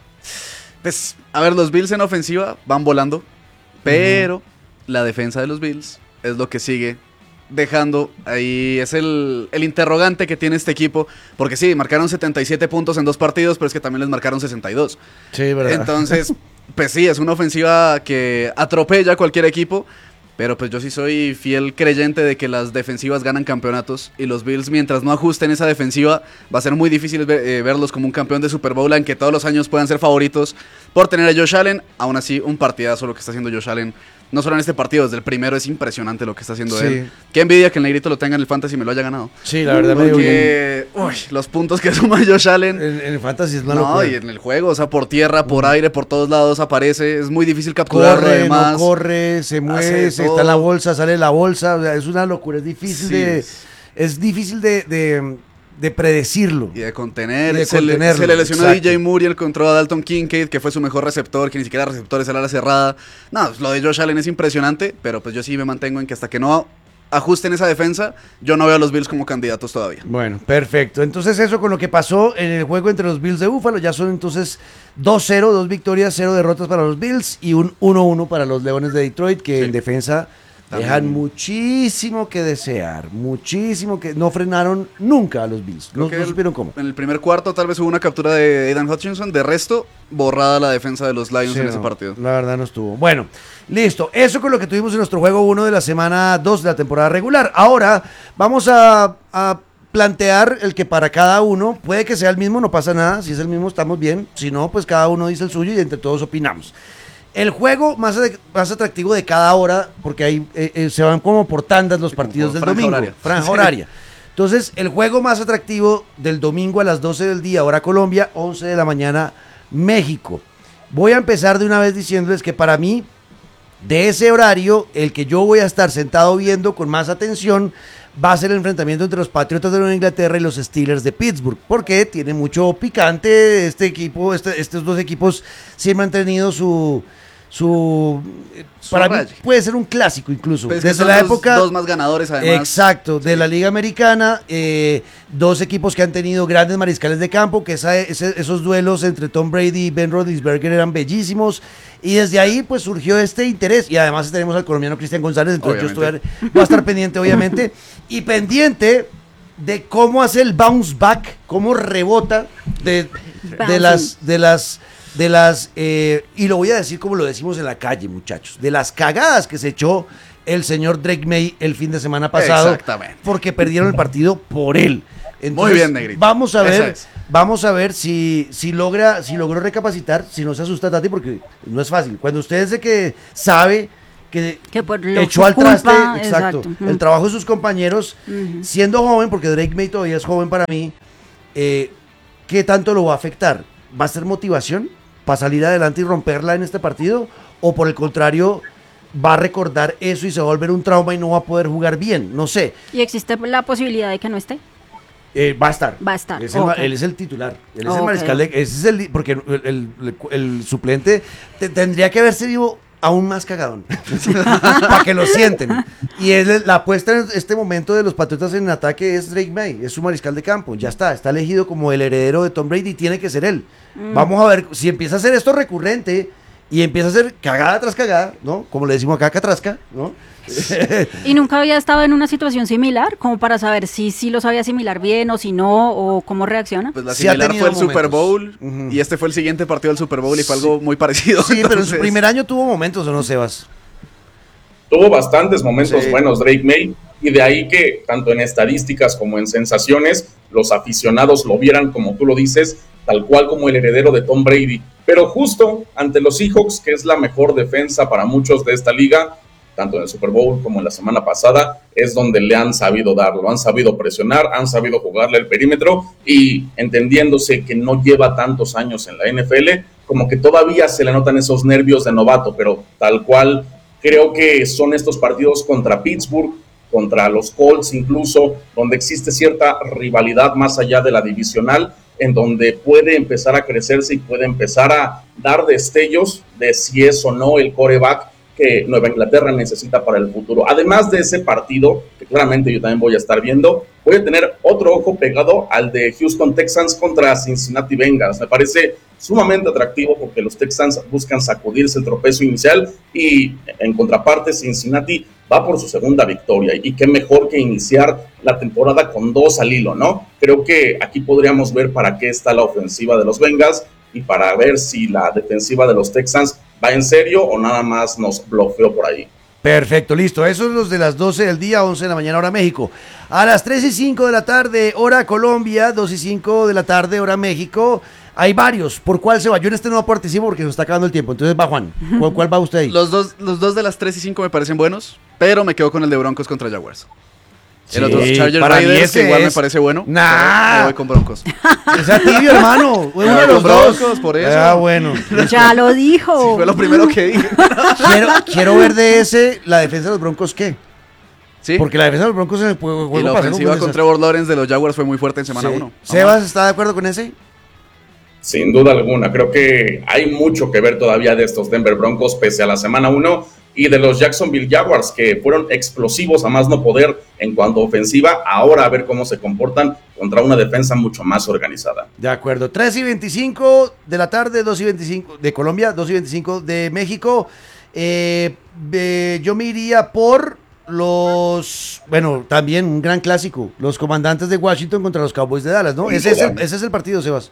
Pues, a ver, los Bills en ofensiva van volando, pero uh-huh. la defensa de los Bills es lo que sigue dejando ahí, es el, el interrogante que tiene este equipo, porque sí, marcaron setenta y siete puntos en dos partidos, pero es que también les marcaron sesenta y dos. Sí, verdad. Entonces, pues sí, es una ofensiva que atropella a cualquier equipo, pero pues yo sí soy fiel creyente de que las defensivas ganan campeonatos, y los Bills, mientras no ajusten esa defensiva, va a ser muy difícil ver, eh, verlos como un campeón de Super Bowl, aunque todos los años puedan ser favoritos por tener a Josh Allen. Aún así, un partidazo lo que está haciendo Josh Allen. No solo en este partido, desde el primero es impresionante lo que está haciendo sí. él. Qué envidia que el negrito lo tenga en el Fantasy y me lo haya ganado. Sí, la verdad Porque, me dio bien. Uy, los puntos que suma Josh Allen. En, en el Fantasy es una No, locura. y en el juego, o sea, por tierra, por aire, por todos lados aparece. Es muy difícil capturarlo, corre, además. no corre, se mueve, se está en la bolsa, sale en la bolsa. O sea, es una locura, es difícil Sí. de... Es difícil de... de de predecirlo. Y de contener. Y de se, le, contenerlo, se le lesionó exacto. a D J Moore y encontró a Dalton Kincaid, que fue su mejor receptor, que ni siquiera receptor es el ala cerrada. No, lo de Josh Allen es impresionante, pero pues yo sí me mantengo en que hasta que no ajusten esa defensa, yo no veo a los Bills como candidatos todavía. Bueno, perfecto. Entonces eso con lo que pasó en el juego entre los Bills de Buffalo, ya son entonces dos cero, dos victorias, cero derrotas para los Bills y un uno uno para los Leones de Detroit, que sí. en defensa También. dejan muchísimo que desear, muchísimo que no frenaron nunca a los Bills, no, no supieron cómo. En el primer cuarto tal vez hubo una captura de Aidan Hutchinson, de resto, borrada la defensa de los Lions sí, en no, ese partido. La verdad no estuvo. Bueno, listo, eso con lo que tuvimos en nuestro juego uno de la semana dos de la temporada regular. Ahora vamos a, a plantear el que para cada uno, puede que sea el mismo, no pasa nada, si es el mismo estamos bien, si no, pues cada uno dice el suyo y entre todos opinamos. El juego más, más atractivo de cada hora, porque ahí eh, eh, se van como por tandas los partidos del franja domingo. Horaria. Franja horaria. Entonces, el juego más atractivo del domingo a las doce del día, hora Colombia, once de la mañana, México. Voy a empezar de una vez diciéndoles que para mí, de ese horario, el que yo voy a estar sentado viendo con más atención va a ser el enfrentamiento entre los Patriotas de Nueva Inglaterra y los Steelers de Pittsburgh, porque tiene mucho picante este equipo, este, estos dos equipos siempre han tenido su... su para mí Subraye. puede ser un clásico incluso. Pues es que Desde son la los época dos más ganadores además. Exacto, de la Liga Americana, eh, dos equipos que han tenido grandes mariscales de campo, que esa- ese- esos duelos entre Tom Brady y Ben Roethlisberger eran bellísimos, y desde ahí pues surgió este interés, y además tenemos al colombiano Cristian González, entonces yo estoy, voy a estar pendiente obviamente, y pendiente de cómo hace el bounce back, cómo rebota de, de las... De las de las, eh, y lo voy a decir como lo decimos en la calle, muchachos, de las cagadas que se echó el señor Drake May el fin de semana pasado, Exactamente. porque perdieron el partido por él. Entonces, Muy bien, Negrito. Vamos a Esa ver, es. vamos a ver si, si logra, si logró recapacitar, si no se asusta Tati, porque no es fácil. Cuando usted es de que sabe que, Que por lo- echó su al traste, culpa, exacto, exacto. el Mm. trabajo de sus compañeros, Ujú. siendo joven, porque Drake May todavía es joven para mí, eh, ¿qué tanto lo va a afectar? ¿Va a ser motivación para salir adelante y romperla en este partido? ¿O por el contrario, va a recordar eso y se va a volver un trauma y no va a poder jugar bien? No sé. ¿Y existe la posibilidad de que no esté? Eh, va a estar. Va a estar. Es el- Ok. Él es el titular. Él es el Ok. mariscal de. Ese es el. Porque el, el- el- el suplente te- tendría que haberse vivo aún más cagadón. Para que lo sienten. Y él, la apuesta en este momento de los Patriotas en ataque es Drake May. Es su mariscal de campo. Ya está. Está elegido como el heredero de Tom Brady. Tiene que ser él. Mm. Vamos a ver si empieza a hacer esto recurrente. Y empieza a hacer cagada tras cagada, ¿no? Como le decimos acá, catrasca, ¿no? ¿Y nunca había estado en una situación similar? Como para saber si sí lo sabía asimilar bien o si no, o cómo reacciona. Pues la Sí ha similar tenido fue el Super momentos. Bowl Ujú. y este fue el siguiente partido del Super Bowl y fue algo muy parecido. Sí, pero en su entonces- primer año tuvo momentos, ¿o no, Sebas? Tuvo bastantes momentos Sí. buenos Drake May, y de ahí que tanto en estadísticas como en sensaciones los aficionados lo vieran, como tú lo dices, tal cual como el heredero de Tom Brady. Pero justo ante los Seahawks, que es la mejor defensa para muchos de esta liga, tanto en el Super Bowl como en la semana pasada, es donde le han sabido darlo, han sabido presionar, han sabido jugarle el perímetro, y entendiéndose que no lleva tantos años en la N F L, como que todavía se le notan esos nervios de novato, pero tal cual creo que son estos partidos contra Pittsburgh, contra los Colts incluso, donde existe cierta rivalidad más allá de la divisional, en donde puede empezar a crecerse y puede empezar a dar destellos de si es o no el quarterback que Nueva Inglaterra necesita para el futuro. Además de ese partido, que claramente yo también voy a estar viendo, voy a tener otro ojo pegado al de Houston Texans contra Cincinnati Bengals. Me parece sumamente atractivo porque los Texans buscan sacudirse el tropiezo inicial y en contraparte Cincinnati va por su segunda victoria, y qué mejor que iniciar la temporada con dos al hilo, ¿no? Creo que aquí podríamos ver para qué está la ofensiva de los Bengals y para ver si la defensiva de los Texans va en serio o nada más nos bloqueó por ahí. Perfecto, listo. Esos son los de las doce del día, once de la mañana, hora México. A las tres y cinco de la tarde, hora Colombia, dos y cinco de la tarde, hora México. Hay varios. ¿Por cuál se va? Yo en este no participo porque se está acabando el tiempo. Entonces va Juan. ¿Cuál, cuál va usted ahí? Los dos, los dos de las tres y cinco me parecen buenos, pero me quedo con el de Broncos contra Jaguars. Sí, El otro es Chargers para mí Raiders, ese que igual me es- parece bueno. Nah. pero Me voy con Broncos. O sea, tibio, hermano. Me Uno de voy los con dos. Broncos, por eso. Ah, bueno. Ya lo dijo. Fue lo primero que dije. Quiero, quiero ver de ese la defensa de los Broncos, ¿qué? Sí. Porque la defensa de los Broncos en el juego, Y juego la pasado ofensiva fue un con desastre. Trevor Lawrence de los Jaguars fue muy fuerte en semana Sí. uno. ¿Sebas está de acuerdo con ese? Sin duda alguna, creo que hay mucho que ver todavía de estos Denver Broncos pese a la semana uno y de los Jacksonville Jaguars, que fueron explosivos a más no poder en cuanto a ofensiva. Ahora a ver cómo se comportan contra una defensa mucho más organizada. De acuerdo. tres y veinticinco de la tarde, dos y veinticinco de Colombia, dos y veinticinco de México. Eh, eh, yo me iría por los, bueno, también un gran clásico, los Comandantes de Washington contra los Cowboys de Dallas, ¿no? Sin Ese es, duda. el, ese es el partido, Sebas.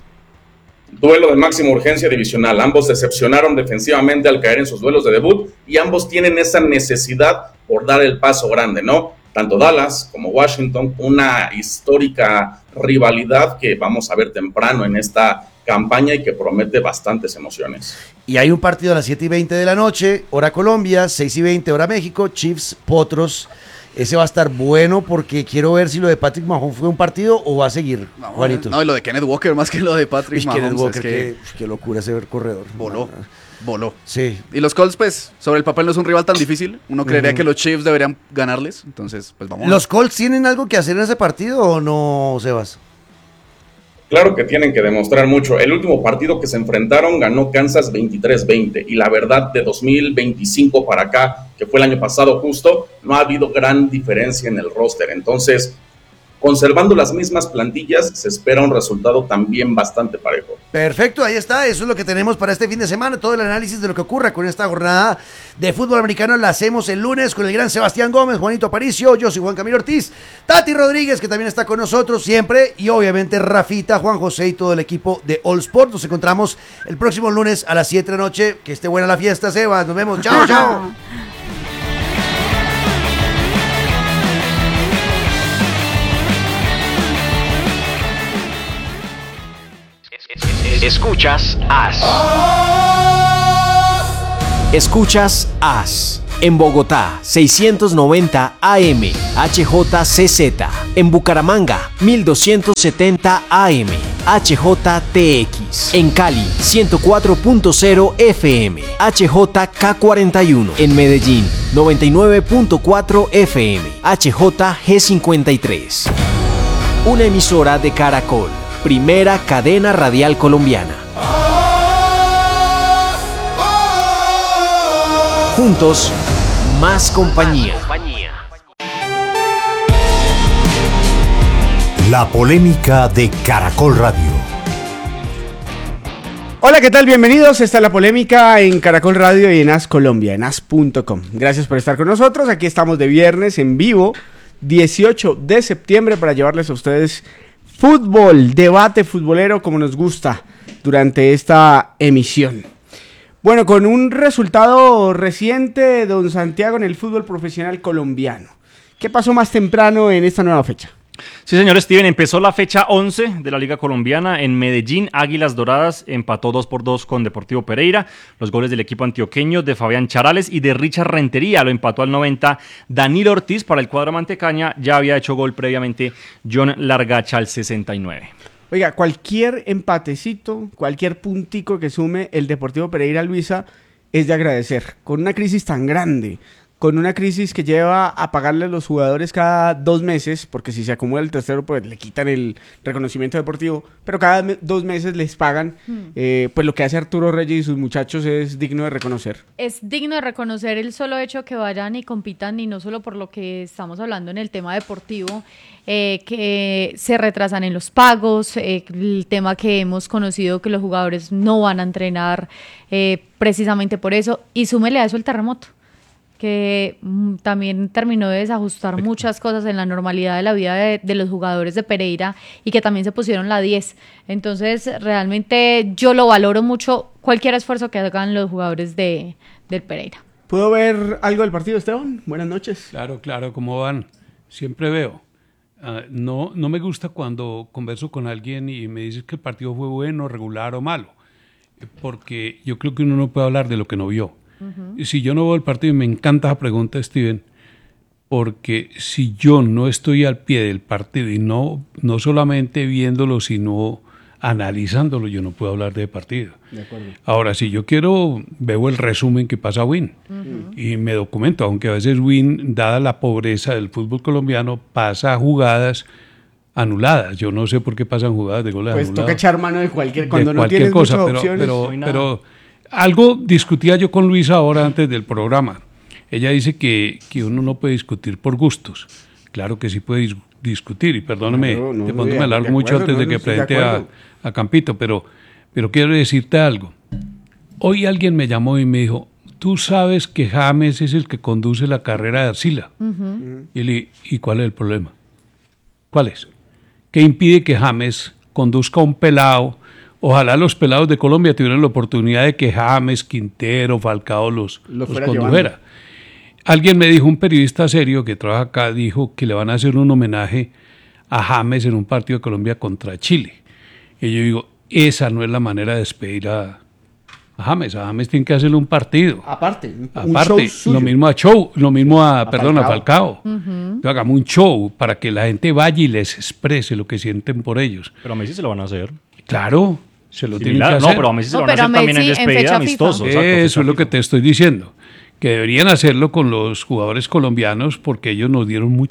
Duelo de máxima urgencia divisional. Ambos decepcionaron defensivamente al caer en sus duelos de debut y ambos tienen esa necesidad por dar el paso grande, ¿no? Tanto Dallas como Washington, una histórica rivalidad que vamos a ver temprano en esta campaña y que promete bastantes emociones. Y hay un partido a las siete y veinte de la noche, hora Colombia, seis y veinte hora México, Chiefs, Potros. Ese va a estar bueno porque quiero ver si lo de Patrick Mahomes fue un partido o va a seguir, No, Juanito. no, y lo de Kenneth Walker más que lo de Patrick Uy, Mahomes. Kenneth Walker, es que qué, qué locura ese corredor. voló, voló. Sí. Y los Colts, pues, sobre el papel no es un rival tan difícil. Uno creería Ujú. que los Chiefs deberían ganarles. Entonces, pues vamos. a ver. ¿Los Colts tienen algo que hacer en ese partido o no, Sebas? Claro que tienen que demostrar mucho. El último partido que se enfrentaron ganó Kansas veintitrés veinte y la verdad de dos mil veinticinco para acá, que fue el año pasado justo, no ha habido gran diferencia en el roster. Entonces, conservando las mismas plantillas, se espera un resultado también bastante parejo. Perfecto, ahí está, eso es lo que tenemos para este fin de semana. Todo el análisis de lo que ocurra con esta jornada de fútbol americano la hacemos el lunes con el gran Sebastián Gómez, Juanito Aparicio, yo soy Juan Camilo Ortiz, Tati Rodríguez, que también está con nosotros siempre, y obviamente Rafita, Juan José y todo el equipo de All Sport. Nos encontramos el próximo lunes a las siete de la noche. Que esté buena la fiesta, Sebas. Nos vemos. Chao, chao. Escuchas A S. Escuchas A S. En Bogotá, seiscientos noventa A M, H J C Z. En Bucaramanga, mil doscientos setenta A M, H J T X. En Cali, ciento cuatro punto cero F M, H J K cuarenta y uno. En Medellín, noventa y nueve punto cuatro F M, H J G cincuenta y tres. Una emisora de Caracol, primera cadena radial colombiana. Juntos, más compañía. La polémica de Caracol Radio. Hola, ¿qué tal? Bienvenidos. Esta es la polémica en Caracol Radio y en A S Colombia, en A S punto com. Gracias por estar con nosotros. Aquí estamos de viernes en vivo, dieciocho de septiembre, para llevarles a ustedes fútbol, debate futbolero como nos gusta durante esta emisión. Bueno, con un resultado reciente, don Santiago, en el fútbol profesional colombiano. ¿Qué pasó más temprano en esta nueva fecha? Sí, señor Steven, empezó la fecha once de la Liga Colombiana. En Medellín, Águilas Doradas empató dos por dos con Deportivo Pereira. Los goles del equipo antioqueño de Fabián Charales y de Richard Rentería lo empató al noventa Danilo Ortiz. Para el cuadro mantecaña ya había hecho gol previamente John Largacha al sesenta y nueve. Oiga, cualquier empatecito, cualquier puntico que sume el Deportivo Pereira, Luisa, es de agradecer. Con una crisis tan grande, con una crisis que lleva a pagarle a los jugadores cada dos meses, porque si se acumula el tercero, pues le quitan el reconocimiento deportivo, pero cada me- dos meses les pagan, hmm. eh, pues lo que hace Arturo Reyes y sus muchachos es digno de reconocer. Es digno de reconocer el solo hecho que vayan y compitan, y no solo por lo que estamos hablando en el tema deportivo, eh, que se retrasan en los pagos, eh, el tema que hemos conocido que los jugadores no van a entrenar eh, precisamente por eso, y súmele a eso el terremoto, que mm, también terminó de desajustar muchas cosas en la normalidad de la vida de, de los jugadores de Pereira, y que también se pusieron la diez. Entonces, realmente yo lo valoro mucho, cualquier esfuerzo que hagan los jugadores de, del Pereira. ¿Puedo ver algo del partido, Esteban? Buenas noches. Claro, claro, ¿cómo van? Siempre veo. Uh, no, no me gusta cuando converso con alguien y me dice que el partido fue bueno, regular o malo, porque yo creo que uno no puede hablar de lo que no vio. Uh-huh. Si yo no veo el partido, y me encanta esa pregunta, Steven, porque si yo no estoy al pie del partido y no, no solamente viéndolo, sino analizándolo, yo no puedo hablar de partido. De acuerdo. Ahora, si yo quiero, veo el resumen que pasa a Win uh-huh. y me documento, aunque a veces Win, dada la pobreza del fútbol colombiano, pasa jugadas anuladas. Yo no sé por qué pasan jugadas de goles pues anuladas. Pues toca echar mano de cualquier, cuando de no cualquier tienes cosa, muchas pero, opciones. Pero, no pero algo discutía yo con Luisa ahora antes del programa. Ella dice que, que uno no puede discutir por gustos. Claro que sí puede dis- discutir, y perdóname, claro, no, de pronto me alargo mucho antes no, de que no presente a, a Campito, pero, pero quiero decirte algo. Hoy alguien me llamó y me dijo, tú sabes que James es el que conduce la carrera de Arcila. Uh-huh. Y le dije, ¿y cuál es el problema? ¿Cuál es? ¿Qué impide que James conduzca un pelado? Ojalá los pelados de Colombia tuvieran la oportunidad de que James, Quintero, Falcao los, los, los condujera. Llevando. Alguien me dijo, un periodista serio que trabaja acá, dijo que le van a hacer un homenaje a James en un partido de Colombia contra Chile. Y yo digo, esa no es la manera de despedir a, a James. A James tienen que hacerle un partido. Aparte, un Aparte, show lo mismo a show, lo mismo a, a perdón, Falcao. a Falcao. Uh-huh. Entonces, hagamos un show para que la gente vaya y les exprese lo que sienten por ellos. Pero a Messi se lo van a hacer. Claro, se lo tienen que no, hacer. pero a Messi se no, lo van a hacer Messi también en despedida en amistoso. Exacto, eso es lo que te estoy diciendo. Que deberían hacerlo con los jugadores colombianos porque ellos nos dieron mucho.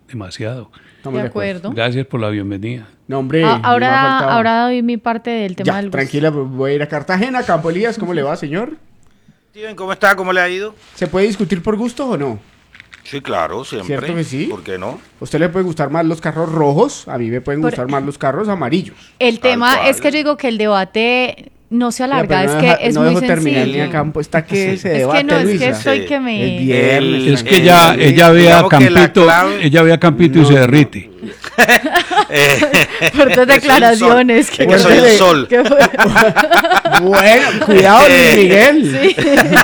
demasiado. De acuerdo. Gracias por la bienvenida. No, hombre. A- ahora, no me ha faltado. ahora doy mi parte del tema Ya, del gusto. tranquila, voy a ir a Cartagena. Campo Elías, ¿cómo le va, señor? Steven, ¿cómo está? ¿Cómo le ha ido? ¿Se puede discutir por gusto o no? Sí, claro, siempre. ¿Cierto que sí? ¿Por qué no? ¿A usted le puede gustar más los carros rojos? A mí me pueden Por- gustar más los carros amarillos. El tema cual. es que yo digo que el debate no se alarga, Pero es no que deja- es no muy dejo terminar sencillo. ni a Campo. Está que se Es debate, que no, es que Luisa. estoy que me... Es viernes. Es que El- ella, el- ella ve a digamos que la Campito, clave- ella ve a Campito y se derrite. Eh, Fuertes declaraciones. Que soy un sol. que- Bueno, cuidado, Luis Eh, Miguel. Sí.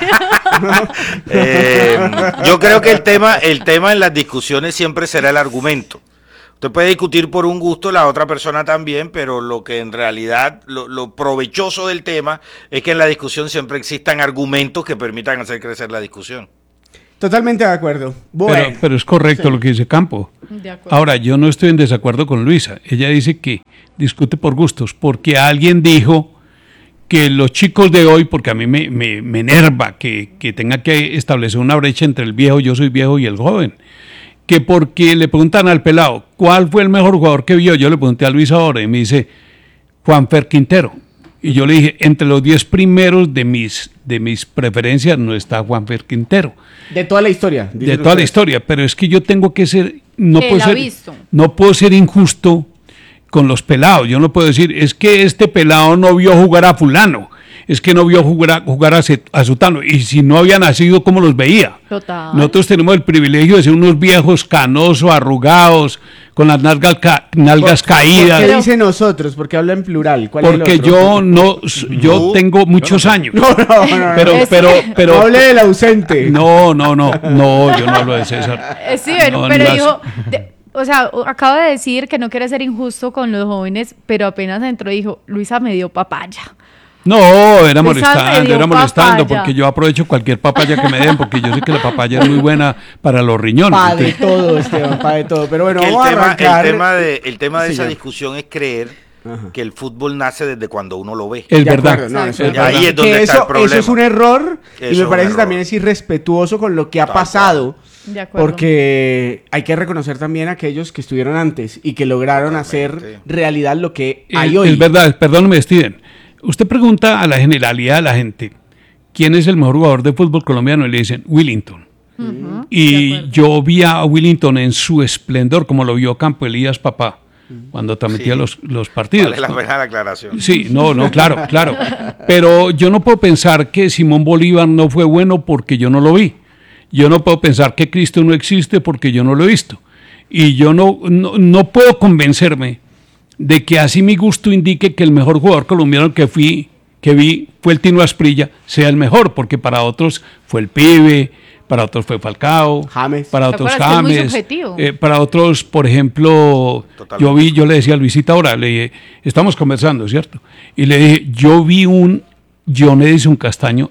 Eh, yo creo que el tema, el tema en las discusiones siempre será el argumento. Usted puede discutir por un gusto, la otra persona también, pero lo que en realidad, lo, lo provechoso del tema es que en la discusión siempre existan argumentos que permitan hacer crecer la discusión. Totalmente de acuerdo. Bueno. Pero, pero es correcto lo que dice Campo. De acuerdo. Ahora, yo no estoy en desacuerdo con Luisa. Ella dice que discute por gustos, porque alguien dijo que los chicos de hoy, porque a mí me, me, me enerva que, que tenga que establecer una brecha entre el viejo, yo soy viejo, y el joven, que porque le preguntan al pelado, ¿cuál fue el mejor jugador que vio? Yo le pregunté a Luis ahora y me dice, Juanfer Quintero. Y yo le dije, entre los diez primeros de mis, de mis preferencias no está Juanfer Quintero. De toda la historia. De dicen toda la ustedes. historia, pero es que yo tengo que ser, no Que puedo la ha ser, visto. no puedo ser injusto con los pelados. Yo no puedo decir, es que este pelado no vio jugar a fulano, es que no vio jugar a, jugar a, Se- a Sutano, y si no había nacido, ¿cómo los veía? Total. Nosotros tenemos el privilegio de ser unos viejos canosos, arrugados, con las nalgas, ca- nalgas ¿Por caídas. qué dice nosotros? Porque habla en plural. ¿Cuál Porque es el otro? yo no, yo tengo muchos años. No, no, no, no. Pero, Es- pero, pero. No hable del ausente. No, no, no, no, yo no hablo de César. Eh, sí, No, pero las- dijo, de- o sea, o- acaba de decir que no quiere ser injusto con los jóvenes, pero apenas entró y dijo, Luisa me dio papaya. No, era Luisa molestando, me dio era molestando, papaya. porque yo aprovecho cualquier papaya que me den, porque yo sé que la papaya es muy buena para los riñones. Pa' de Entonces, todo, Esteban, pa' de todo. Pero bueno, Que el, vamos a tema, arrancar. el tema de, el tema de Sí, esa señor. discusión es creer Ajá. que el fútbol nace desde cuando uno lo ve. es De verdad. acuerdo, no, eso es es Y ahí verdad. es donde Que está eso, el problema. eso es un error Eso y es me un parece error. también es irrespetuoso con lo que ha Tal pasado. De acuerdo. Porque hay que reconocer también a aquellos que estuvieron antes y que lograron hacer Totalmente. realidad lo que Es, hay hoy. es verdad, perdóneme, Steven. Usted pregunta a la generalidad de la gente, ¿quién es el mejor jugador de fútbol colombiano? Y le dicen, Willington. Ujú, de Y acuerdo. yo vi a Willington en su esplendor, como lo vio Campo Elías papá, cuando transmitía Sí. los, los partidos. Vale la pena la aclaración. Sí, no, no, claro, claro. Pero yo no puedo pensar que Simón Bolívar no fue bueno porque yo no lo vi. Yo no puedo pensar que Cristo no existe porque yo no lo he visto. Y yo no, no, no puedo convencerme de que así mi gusto indique que el mejor jugador colombiano que fui, que vi fue el Tino Asprilla, sea el mejor, porque para otros fue el Pibe, para otros fue Falcao, James. para ¿Te otros acuerdas que es muy James, subjetivo? eh, para otros, por ejemplo, Totalmente. yo vi, yo le decía a Luisita ahora, le dije, estamos conversando, ¿cierto? Y le dije, yo vi un John Edison Castaño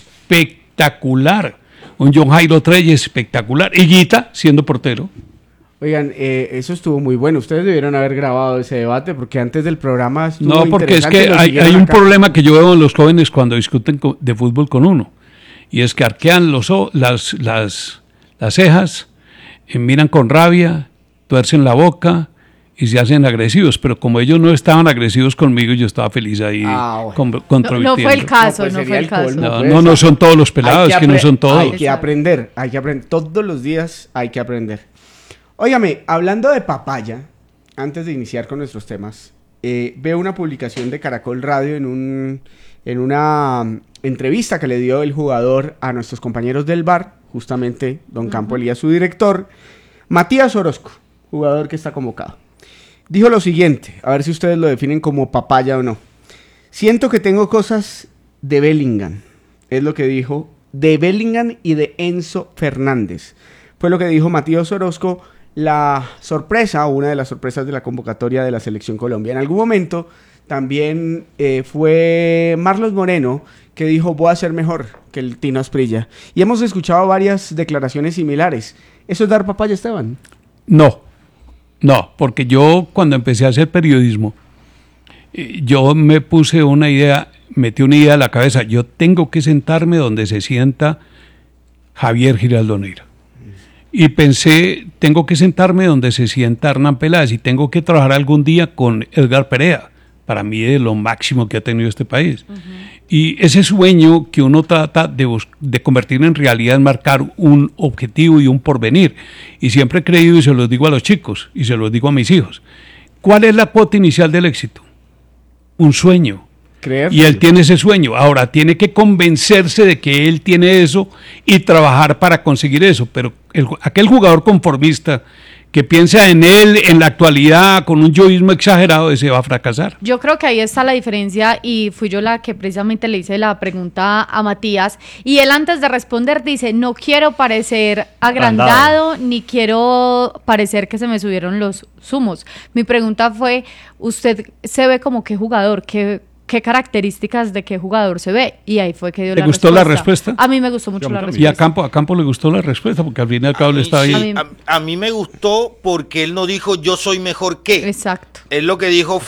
espectacular, un John Jairo Treyes espectacular, y Guita siendo portero. Oigan, eh, eso estuvo muy bueno. Ustedes debieron haber grabado ese debate porque antes del programa estuvo No, porque es interesante, que lo hay, siguieron hay un acá. problema que yo veo en los jóvenes cuando discuten co- de fútbol con uno, y es que arquean los, o- las, las, las cejas, eh, miran con rabia, tuercen la boca y se hacen agresivos, pero como ellos no estaban agresivos conmigo, yo estaba feliz ahí Ah, bueno. con- No, controvirtiendo. no fue el caso, pues no, sería fue el el caso. colmo. No, pues, no, no son todos los Hay pelados, es que no apre- son todos. Hay que aprender, hay que aprender. Todos los días hay que aprender. Óigame, hablando de papaya, antes de iniciar con nuestros temas, eh, veo una publicación de Caracol Radio en, un, en una mm, entrevista que le dio el jugador a nuestros compañeros del bar, justamente don Campo Elías, su director, Matías Orozco, jugador que está convocado. Dijo lo siguiente, a ver si ustedes lo definen como papaya o no. Siento que tengo cosas de Bellingham, es lo que dijo, de Bellingham y de Enzo Fernández. Fue lo que dijo Matías Orozco, la sorpresa, o una de las sorpresas de la convocatoria de la Selección Colombia. En algún momento también eh, fue Marlos Moreno que dijo, voy a ser mejor que el Tino Asprilla. Y hemos escuchado varias declaraciones similares. ¿Eso es dar papaya, Esteban? No, no, porque yo cuando empecé a hacer periodismo, eh, yo me puse una idea, metí una idea en la cabeza, yo tengo que sentarme donde se sienta Javier Giraldo Neira. y pensé, tengo que sentarme donde se sienta Hernán Peláez y tengo que trabajar algún día con Edgar Perea. Para mí es lo máximo que ha tenido este país. Uh-huh. Y ese sueño que uno trata de, de convertir en realidad es marcar un objetivo y un porvenir. Y siempre he creído, y se los digo a los chicos, y se los digo a mis hijos, ¿cuál es la cuota inicial del éxito? Un sueño. Creer. Y él tiene ese sueño. Ahora tiene que convencerse de que él tiene eso y trabajar para conseguir eso. Pero el, aquel jugador conformista que piensa en él en la actualidad con un yoísmo exagerado, ese va a fracasar. Yo creo que ahí está la diferencia y fui yo la que precisamente le hice la pregunta a Matías y él antes de responder dice, no quiero parecer agrandado, agrandado. ni quiero parecer que se me subieron los humos. Mi pregunta fue, ¿usted se ve como qué jugador, qué ¿Qué características de qué jugador se ve? Y ahí fue que dio la respuesta. ¿Le gustó la respuesta? A mí me gustó mucho la respuesta. Y a Campo, a Campo le gustó la respuesta, porque al fin y al cabo le estaba ahí. A mí, a, a mí me gustó porque él no dijo yo soy mejor que. Exacto. Él lo que dijo